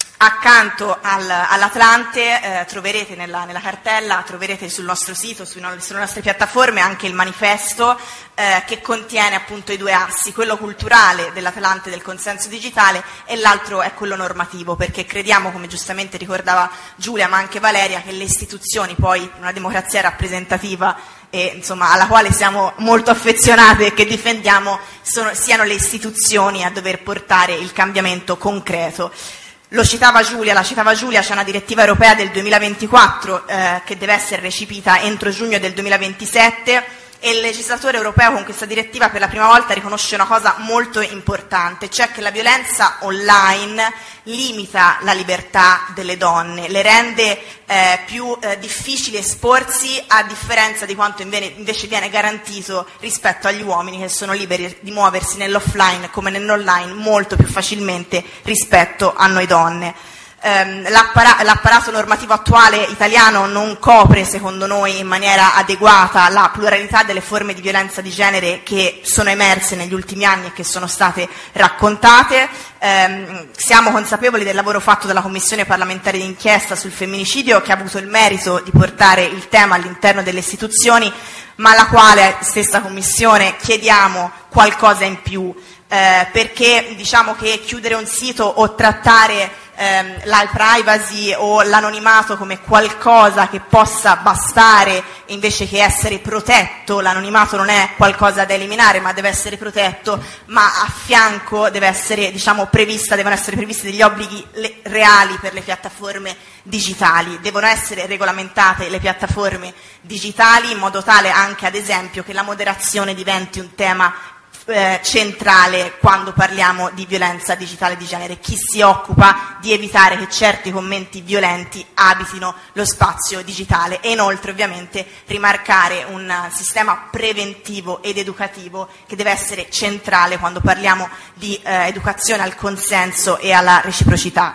Accanto al, all'Atlante eh, troverete nella, nella cartella, troverete sul nostro sito, su, sulle nostre piattaforme anche il manifesto eh, che contiene appunto i due assi, quello culturale dell'Atlante del consenso digitale e l'altro è quello normativo, perché crediamo, come giustamente ricordava Giulia ma anche Valeria, che le istituzioni, poi una democrazia rappresentativa e insomma alla quale siamo molto affezionate e che difendiamo, sono, siano le istituzioni a dover portare il cambiamento concreto. Lo citava Giulia, la citava Giulia, c'è una direttiva europea del duemilaventiquattro eh, che deve essere recepita entro giugno del duemilaventisette e il legislatore europeo con questa direttiva per la prima volta riconosce una cosa molto importante, cioè che la violenza online limita la libertà delle donne, le rende eh, più eh, difficili esporsi, a differenza di quanto invece viene garantito rispetto agli uomini, che sono liberi di muoversi nell'offline come nell'online molto più facilmente rispetto a noi donne. Um, l'appara- l'apparato normativo attuale italiano non copre, secondo noi, in maniera adeguata la pluralità delle forme di violenza di genere che sono emerse negli ultimi anni e che sono state raccontate. Um, siamo consapevoli del lavoro fatto dalla Commissione parlamentare d'inchiesta sul femminicidio, che ha avuto il merito di portare il tema all'interno delle istituzioni, ma alla quale stessa Commissione chiediamo qualcosa in più, eh, perché diciamo che chiudere un sito o trattare la privacy o l'anonimato come qualcosa che possa bastare invece che essere protetto. L'anonimato non è qualcosa da eliminare, ma deve essere protetto, ma a fianco deve essere, diciamo, prevista, devono essere previsti degli obblighi le, reali per le piattaforme digitali, devono essere regolamentate le piattaforme digitali in modo tale anche, ad esempio, che la moderazione diventi un tema Eh, centrale quando parliamo di violenza digitale di genere, chi si occupa di evitare che certi commenti violenti abitino lo spazio digitale, e inoltre ovviamente rimarcare un sistema preventivo ed educativo che deve essere centrale quando parliamo di eh, educazione al consenso e alla reciprocità.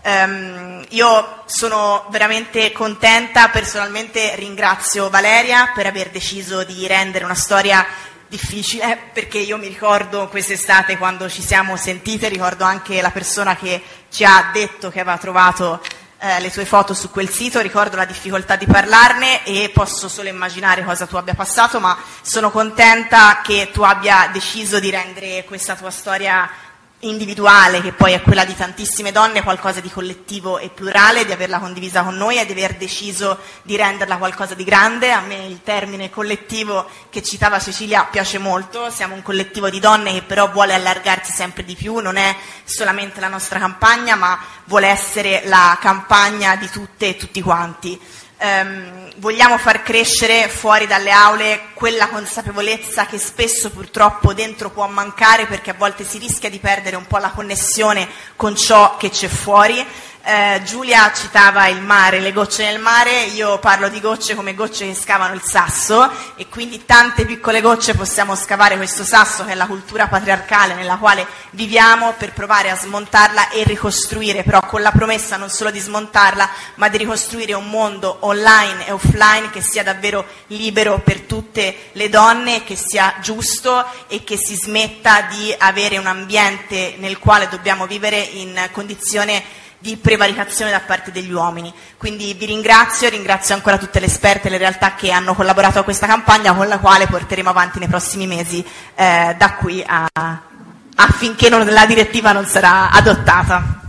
Um, io sono veramente contenta, personalmente ringrazio Valeria per aver deciso di rendere una storia difficile, perché io mi ricordo quest'estate quando ci siamo sentite, ricordo anche la persona che ci ha detto che aveva trovato eh, le tue foto su quel sito, ricordo la difficoltà di parlarne e posso solo immaginare cosa tu abbia passato, ma sono contenta che tu abbia deciso di rendere questa tua storia individuale, che poi è quella di tantissime donne, qualcosa di collettivo e plurale, di averla condivisa con noi e di aver deciso di renderla qualcosa di grande. A me il termine collettivo che citava Cecilia piace molto, siamo un collettivo di donne che però vuole allargarsi sempre di più, non è solamente la nostra campagna, ma vuole essere la campagna di tutte e tutti quanti. Um, vogliamo far crescere fuori dalle aule quella consapevolezza che spesso purtroppo dentro può mancare, perché a volte si rischia di perdere un po' la connessione con ciò che c'è fuori. Eh, Giulia citava il mare, le gocce nel mare, io parlo di gocce come gocce che scavano il sasso, e quindi tante piccole gocce possiamo scavare questo sasso che è la cultura patriarcale nella quale viviamo, per provare a smontarla e ricostruire, però con la promessa non solo di smontarla, ma di ricostruire un mondo online e offline che sia davvero libero per tutte le donne, che sia giusto e che si smetta di avere un ambiente nel quale dobbiamo vivere in condizione di prevaricazione da parte degli uomini. Quindi vi ringrazio, ringrazio ancora tutte le esperte e le realtà che hanno collaborato a questa campagna, con la quale porteremo avanti nei prossimi mesi, eh, da qui a, affinché non, la direttiva non sarà adottata.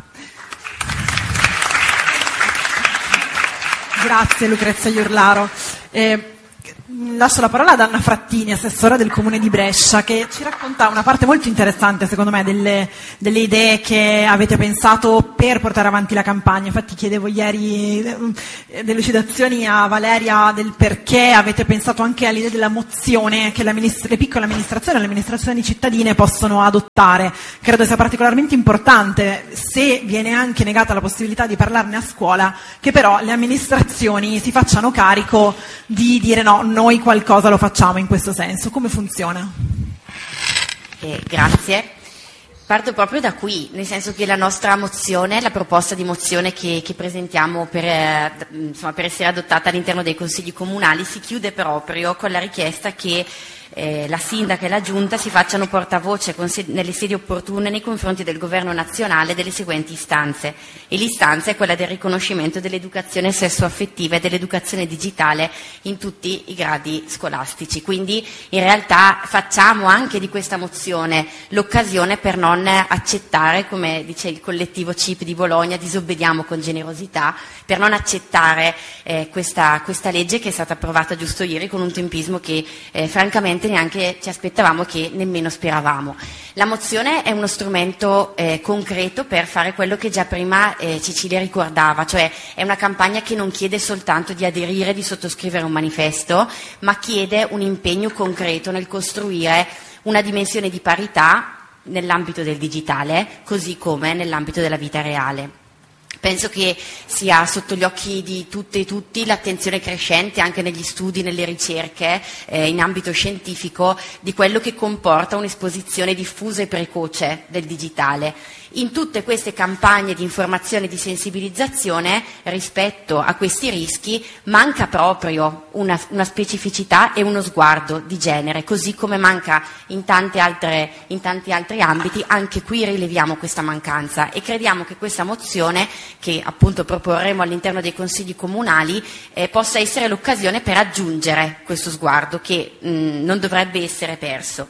Grazie Lucrezia Iurlaro. Eh, Lascio la parola ad Anna Frattini, assessora del Comune di Brescia, che ci racconta una parte molto interessante, secondo me, delle, delle idee che avete pensato per portare avanti la campagna. Infatti chiedevo ieri eh, delucidazioni a Valeria del perché avete pensato anche all'idea della mozione che le piccole amministrazioni e le amministrazioni cittadine possono adottare. Credo sia particolarmente importante, se viene anche negata la possibilità di parlarne a scuola, che però le amministrazioni si facciano carico di dire no, noi qualcosa lo facciamo in questo senso. Come funziona? Eh, grazie. Parto proprio da qui, nel senso che la nostra mozione, la proposta di mozione che, che presentiamo per, eh, insomma, per essere adottata all'interno dei consigli comunali, si chiude proprio con la richiesta che eh, la sindaca e la giunta si facciano portavoce con se- nelle sedi opportune nei confronti del governo nazionale delle seguenti istanze. E l'istanza è quella del riconoscimento dell'educazione sessuaffettiva e dell'educazione digitale in tutti i gradi scolastici. Quindi in realtà facciamo anche di questa mozione l'occasione per non accettare, come dice il collettivo C I P di Bologna, disobbediamo con generosità, per non accettare eh, questa, questa legge che è stata approvata giusto ieri con un tempismo che eh, francamente neanche ci aspettavamo, che nemmeno speravamo. La mozione è uno strumento eh, concreto per fare quello che già prima eh, Cecilia ricordava, cioè è una campagna che non chiede soltanto di aderire, di sottoscrivere un manifesto, ma chiede un impegno concreto nel costruire una dimensione di parità nell'ambito del digitale, così come nell'ambito della vita reale. Penso che sia sotto gli occhi di tutte e tutti l'attenzione crescente anche negli studi, nelle ricerche, eh, in ambito scientifico, di quello che comporta un'esposizione diffusa e precoce del digitale. In tutte queste campagne di informazione e di sensibilizzazione rispetto a questi rischi manca proprio una, una specificità e uno sguardo di genere, così come manca in, tante altre, in tanti altri ambiti. Anche qui rileviamo questa mancanza e crediamo che questa mozione, che appunto proporremo all'interno dei consigli comunali, eh, possa essere l'occasione per aggiungere questo sguardo che mh, non dovrebbe essere perso.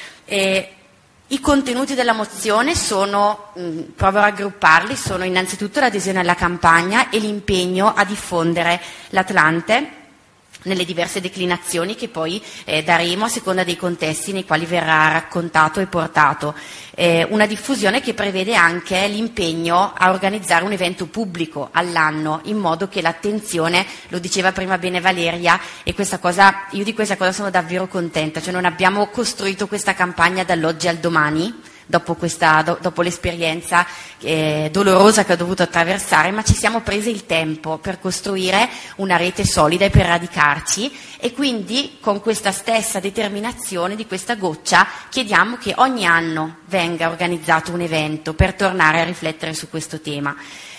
Eh, I contenuti della mozione sono, mh, provo a raggrupparli, sono innanzitutto l'adesione alla campagna e l'impegno a diffondere l'Atlante nelle diverse declinazioni che poi eh, daremo a seconda dei contesti nei quali verrà raccontato e portato. Eh, una diffusione che prevede anche l'impegno a organizzare un evento pubblico all'anno, in modo che l'attenzione, lo diceva prima bene Valeria, e questa cosa, io di questa cosa sono davvero contenta, cioè non abbiamo costruito questa campagna dall'oggi al domani, dopo, questa, do, dopo l'esperienza eh, dolorosa che ho dovuto attraversare, ma ci siamo presi il tempo per costruire una rete solida e per radicarci, e quindi con questa stessa determinazione di questa goccia chiediamo che ogni anno venga organizzato un evento per tornare a riflettere su questo tema.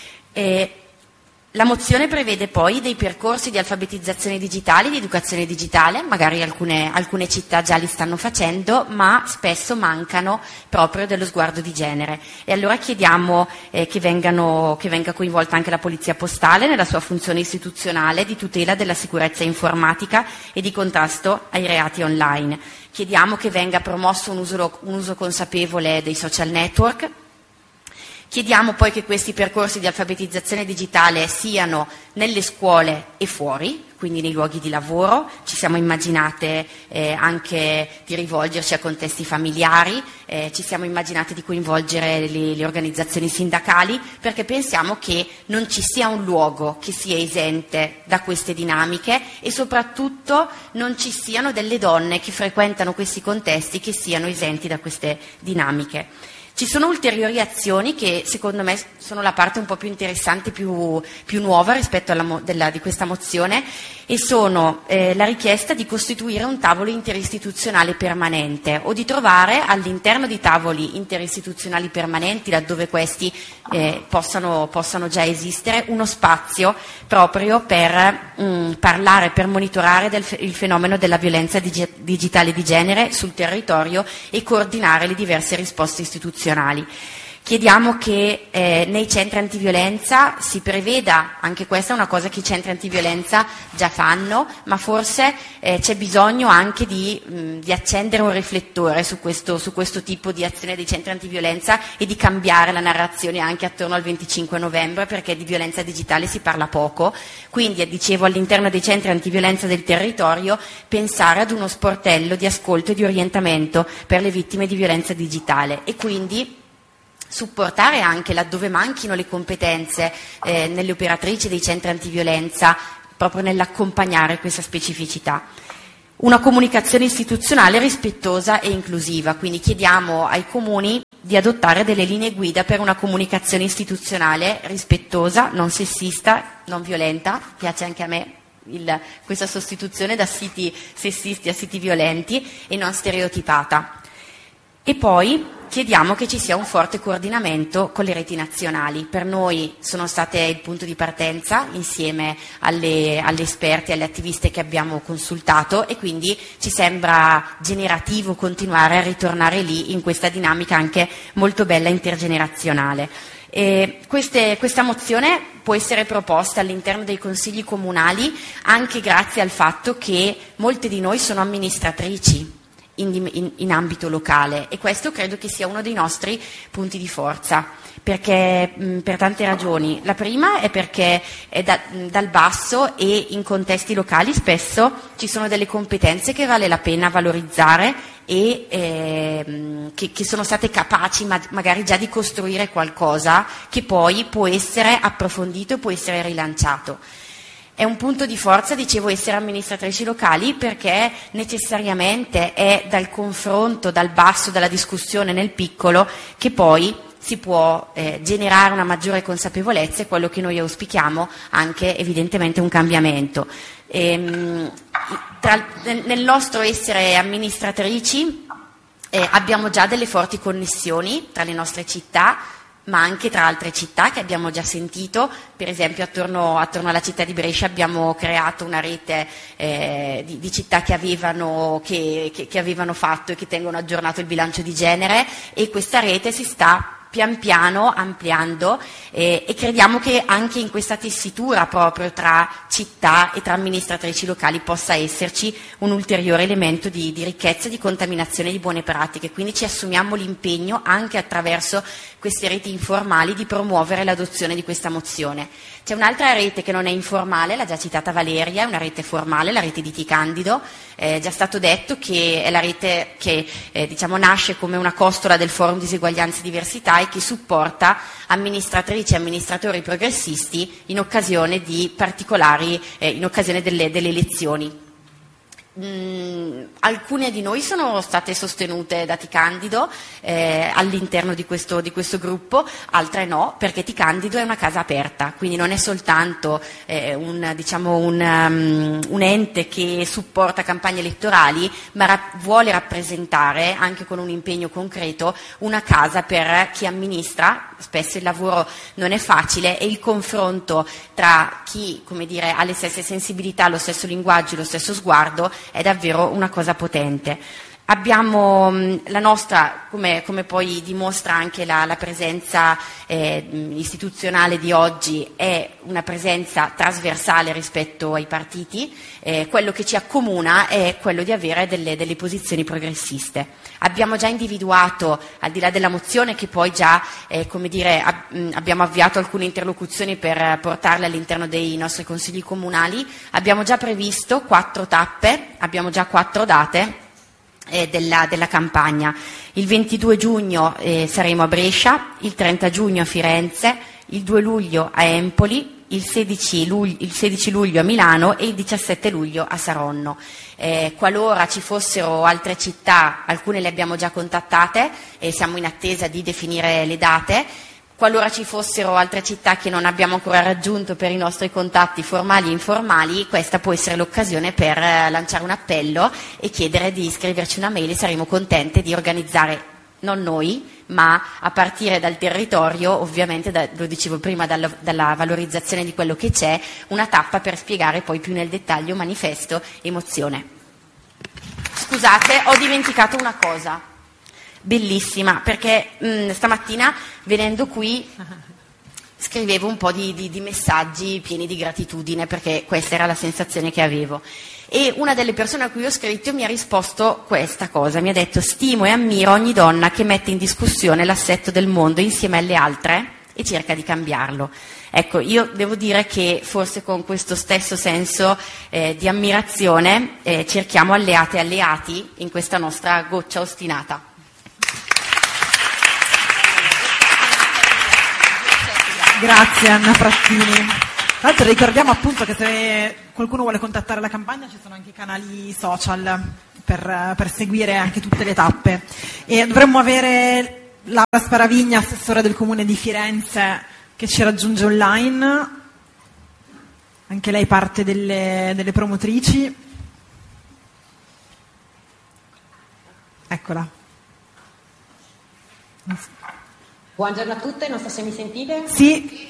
Eh, La mozione prevede poi dei percorsi di alfabetizzazione digitale, di educazione digitale, magari alcune, alcune città già li stanno facendo, ma spesso mancano proprio dello sguardo di genere. E allora chiediamo eh, che, vengano, che venga coinvolta anche la Polizia Postale nella sua funzione istituzionale di tutela della sicurezza informatica e di contrasto ai reati online. Chiediamo che venga promosso un uso, un uso consapevole dei social network. Chiediamo poi che questi percorsi di alfabetizzazione digitale siano nelle scuole e fuori, quindi nei luoghi di lavoro. Ci siamo immaginate eh, anche di rivolgerci a contesti familiari, eh, ci siamo immaginate di coinvolgere le, le organizzazioni sindacali, perché pensiamo che non ci sia un luogo che sia esente da queste dinamiche e soprattutto non ci siano delle donne che frequentano questi contesti che siano esenti da queste dinamiche. Ci sono ulteriori azioni che secondo me sono la parte un po' più interessante, più, più nuova rispetto alla mo- della, di questa mozione, e sono eh, la richiesta di costituire un tavolo interistituzionale permanente o di trovare all'interno di tavoli interistituzionali permanenti, laddove questi eh, possano, possano già esistere, uno spazio proprio per mh, parlare, per monitorare del fe- il fenomeno della violenza digi- digitale di genere sul territorio e coordinare le diverse risposte istituzionali. Chiediamo che eh, nei centri antiviolenza si preveda, anche questa è una cosa che i centri antiviolenza già fanno, ma forse eh, c'è bisogno anche di, mh, di accendere un riflettore su questo, su questo tipo di azione dei centri antiviolenza e di cambiare la narrazione anche attorno al venticinque novembre, perché di violenza digitale si parla poco. Quindi, dicevo, all'interno dei centri antiviolenza del territorio pensare ad uno sportello di ascolto e di orientamento per le vittime di violenza digitale, e quindi supportare anche laddove manchino le competenze eh, nelle operatrici dei centri antiviolenza, proprio nell'accompagnare questa specificità. Una comunicazione istituzionale rispettosa e inclusiva, quindi chiediamo ai comuni di adottare delle linee guida per una comunicazione istituzionale rispettosa, non sessista, non violenta, piace anche a me il, questa sostituzione da siti sessisti a siti violenti, e non stereotipata. E poi chiediamo che ci sia un forte coordinamento con le reti nazionali. Per noi sono state il punto di partenza insieme alle, alle esperte e alle attiviste che abbiamo consultato, e quindi ci sembra generativo continuare a ritornare lì in questa dinamica anche molto bella intergenerazionale. E queste, questa mozione può essere proposta all'interno dei consigli comunali anche grazie al fatto che molte di noi sono amministratrici In, in, in ambito locale, e questo credo che sia uno dei nostri punti di forza, perché mh, per tante ragioni. La prima è perché è da, mh, dal basso e in contesti locali spesso ci sono delle competenze che vale la pena valorizzare e eh, che, che sono state capaci ma, magari già di costruire qualcosa che poi può essere approfondito e può essere rilanciato. È un punto di forza, dicevo, essere amministratrici locali, perché necessariamente è dal confronto, dal basso, dalla discussione nel piccolo, che poi si può eh, generare una maggiore consapevolezza, e quello che noi auspichiamo anche evidentemente un cambiamento. Ehm, tra, nel nostro essere amministratrici eh, abbiamo già delle forti connessioni tra le nostre città, ma anche tra altre città che abbiamo già sentito. Per esempio attorno, attorno alla città di Brescia abbiamo creato una rete eh, di, di città che avevano, che, che, che avevano fatto e che tengono aggiornato il bilancio di genere, e questa rete si sta pian piano ampliando eh, e crediamo che anche in questa tessitura proprio tra città e tra amministratrici locali possa esserci un ulteriore elemento di, di ricchezza, di contaminazione di buone pratiche. Quindi ci assumiamo l'impegno anche attraverso queste reti informali di promuovere l'adozione di questa mozione. C'è un'altra rete che non è informale, l'ha già citata Valeria, è una rete formale, la rete di Ticandido. È già stato detto che è la rete che eh, diciamo nasce come una costola del Forum Diseguaglianza e Diversità e che supporta amministratrici e amministratori progressisti in occasione di particolari, eh, in occasione delle, delle elezioni. Mm, alcune di noi sono state sostenute da Ticandido eh, all'interno di questo, di questo gruppo, altre no, perché Ticandido è una casa aperta, quindi non è soltanto eh, un, diciamo un, um, un ente che supporta campagne elettorali, ma ra- vuole rappresentare anche con un impegno concreto una casa per chi amministra. Spesso il lavoro non è facile e il confronto tra chi, come dire, ha le stesse sensibilità, lo stesso linguaggio, lo stesso sguardo è davvero una cosa potente. Abbiamo mh, la nostra, come, come poi dimostra anche la, la presenza eh, istituzionale di oggi, è una presenza trasversale rispetto ai partiti. Eh, quello che ci accomuna è quello di avere delle, delle posizioni progressiste. Abbiamo già individuato, al di là della mozione, che poi già eh, come dire, ab- mh, abbiamo avviato alcune interlocuzioni per portarle all'interno dei nostri consigli comunali, abbiamo già previsto quattro tappe, abbiamo già quattro date Eh, della, della campagna. Il ventidue giugno eh, saremo a Brescia, il trenta giugno a Firenze, il due luglio a Empoli, il sedici luglio, il sedici luglio a Milano e il diciassette luglio a Saronno. Eh, qualora ci fossero altre città, alcune le abbiamo già contattate e siamo in attesa di definire le date. Qualora ci fossero altre città che non abbiamo ancora raggiunto per i nostri contatti formali e informali, questa può essere l'occasione per eh, lanciare un appello e chiedere di scriverci una mail, e saremo contente di organizzare, non noi, ma a partire dal territorio, ovviamente, da, lo dicevo prima, dalla, dalla valorizzazione di quello che c'è, una tappa per spiegare poi più nel dettaglio manifesto e mozione. Scusate, ho dimenticato una cosa, bellissima, perché mh, stamattina venendo qui scrivevo un po' di, di, di messaggi pieni di gratitudine, perché questa era la sensazione che avevo. E una delle persone a cui ho scritto mi ha risposto questa cosa, mi ha detto: stimo e ammiro ogni donna che mette in discussione l'assetto del mondo insieme alle altre e cerca di cambiarlo. Ecco, io devo dire che forse con questo stesso senso eh, di ammirazione eh, cerchiamo alleate e alleati in questa nostra goccia ostinata. Grazie Anna Frattini. Tra l'altro ricordiamo appunto che se qualcuno vuole contattare la campagna ci sono anche i canali social per, per seguire anche tutte le tappe. E dovremmo avere Laura Sparavigna, assessore del Comune di Firenze, che ci raggiunge online. Anche lei parte delle, delle promotrici. Eccola. Buongiorno a tutte, non so se mi sentite. Sì.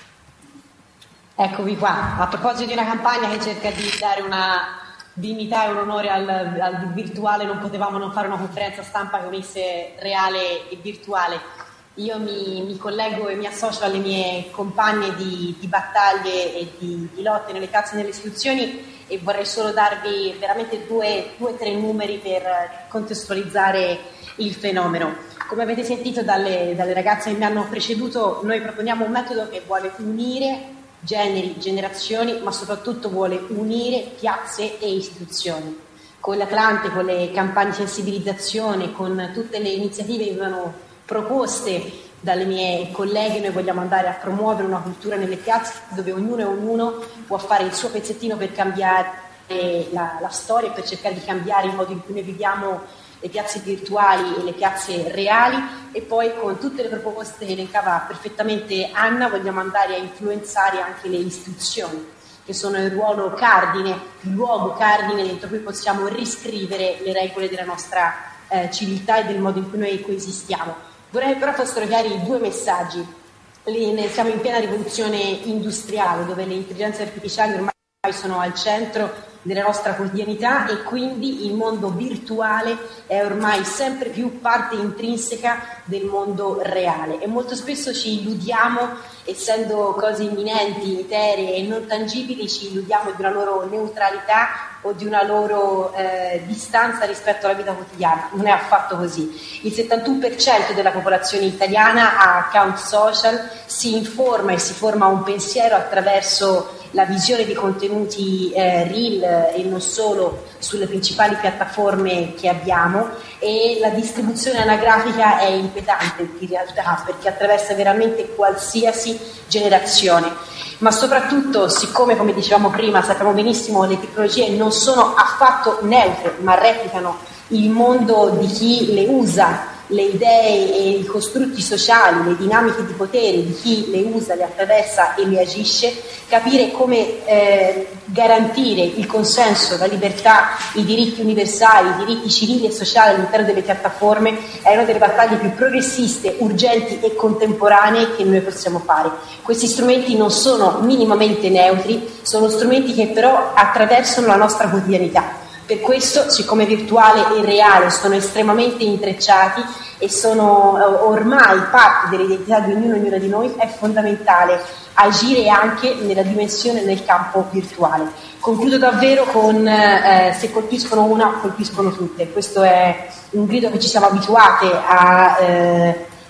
Eccovi qua, a proposito di una campagna che cerca di dare una dignità e un onore al, al virtuale, non potevamo non fare una conferenza stampa che unisse reale e virtuale. Io mi, mi collego e mi associo alle mie compagne di, di battaglie e di, di lotte nelle piazze e nelle istituzioni, e vorrei solo darvi veramente due o tre numeri per contestualizzare il fenomeno. Come avete sentito dalle, dalle ragazze che mi hanno preceduto, noi proponiamo un metodo che vuole unire generi, generazioni, ma soprattutto vuole unire piazze e istituzioni. Con l'Atlante, con le campagne di sensibilizzazione, con tutte le iniziative che vengono proposte dalle mie colleghe, noi vogliamo andare a promuovere una cultura nelle piazze dove ognuno e ognuno può fare il suo pezzettino per cambiare la, la storia, per cercare di cambiare il modo in cui noi viviamo le piazze virtuali e le piazze reali. E poi, con tutte le proposte che elencava perfettamente Anna, vogliamo andare a influenzare anche le istituzioni, che sono il ruolo cardine, il luogo cardine dentro cui possiamo riscrivere le regole della nostra eh, civiltà e del modo in cui noi coesistiamo. Vorrei però fossero chiari due messaggi. Le, siamo in piena rivoluzione industriale, dove le intelligenze artificiali ormai sono al centro della nostra quotidianità, e quindi il mondo virtuale è ormai sempre più parte intrinseca del mondo reale, e molto spesso ci illudiamo, essendo cose imminenti, eteree e non tangibili, ci illudiamo di una loro neutralità o di una loro eh, distanza rispetto alla vita quotidiana. Non è affatto così. Il settantuno per cento della popolazione italiana ha account social, si informa e si forma un pensiero attraverso la visione di contenuti eh, reel e non solo sulle principali piattaforme che abbiamo, e la distribuzione anagrafica è impedante in realtà, perché attraversa veramente qualsiasi generazione. Ma soprattutto, siccome, come dicevamo prima, sappiamo benissimo, le tecnologie non sono affatto neutre, ma replicano il mondo di chi le usa, le idee e i costrutti sociali, le dinamiche di potere di chi le usa, le attraversa e le agisce, capire come eh, garantire il consenso, la libertà, i diritti universali, i diritti civili e sociali all'interno delle piattaforme è una delle battaglie più progressiste, urgenti e contemporanee che noi possiamo fare. Questi strumenti non sono minimamente neutri, sono strumenti che però attraversano la nostra quotidianità. Per questo, siccome virtuale e reale sono estremamente intrecciati e sono ormai parte dell'identità di ognuno e ognuna di noi, è fondamentale agire anche nella dimensione nel campo virtuale. Concludo davvero con eh, se colpiscono una, colpiscono tutte. Questo è un grido che ci siamo abituate a, eh,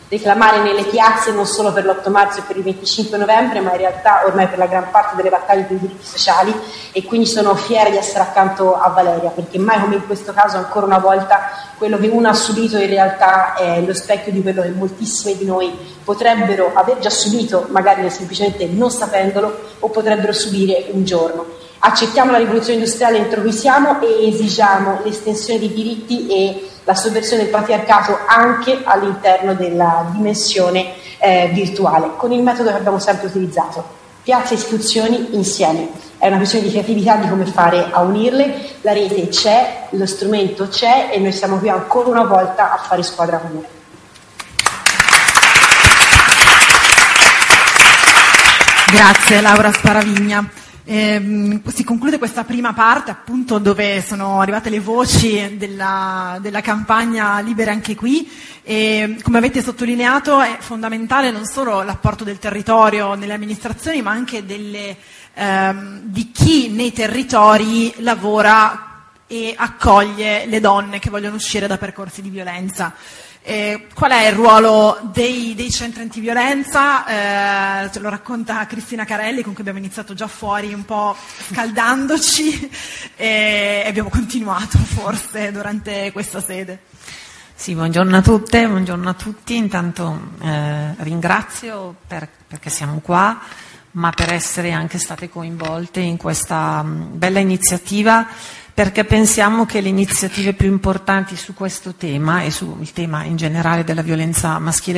reclamare nelle piazze non solo per l'otto marzo e per il venticinque novembre, ma in realtà ormai per la gran parte delle battaglie per i diritti sociali, e quindi sono fiera di essere accanto a Valeria, perché mai come in questo caso ancora una volta quello che uno ha subito in realtà è lo specchio di quello che moltissimi di noi potrebbero aver già subito, magari semplicemente non sapendolo, o potrebbero subire un giorno. Accettiamo la rivoluzione industriale entro cui siamo e esigiamo l'estensione dei diritti e la sovversione del patriarcato anche all'interno della dimensione eh, virtuale, con il metodo che abbiamo sempre utilizzato. Piazza e istituzioni insieme. È una questione di creatività, di come fare a unirle. La rete c'è, lo strumento c'è e noi siamo qui ancora una volta a fare squadra comune. Grazie Laura Sparavigna. Eh, si conclude questa prima parte, appunto, dove sono arrivate le voci della, della campagna Libere anche qui, e come avete sottolineato è fondamentale non solo l'apporto del territorio nelle amministrazioni, ma anche delle, ehm, di chi nei territori lavora e accoglie le donne che vogliono uscire da percorsi di violenza. Eh, qual è il ruolo dei, dei centri antiviolenza? Eh, ce lo racconta Cristina Carelli, con cui abbiamo iniziato già fuori un po' scaldandoci e abbiamo continuato forse durante questa sede. Sì, buongiorno a tutte, buongiorno a tutti. Intanto eh, ringrazio per, perché siamo qua, ma per essere anche state coinvolte in questa mh, bella iniziativa, perché pensiamo che le iniziative più importanti su questo tema e sul tema in generale della violenza maschile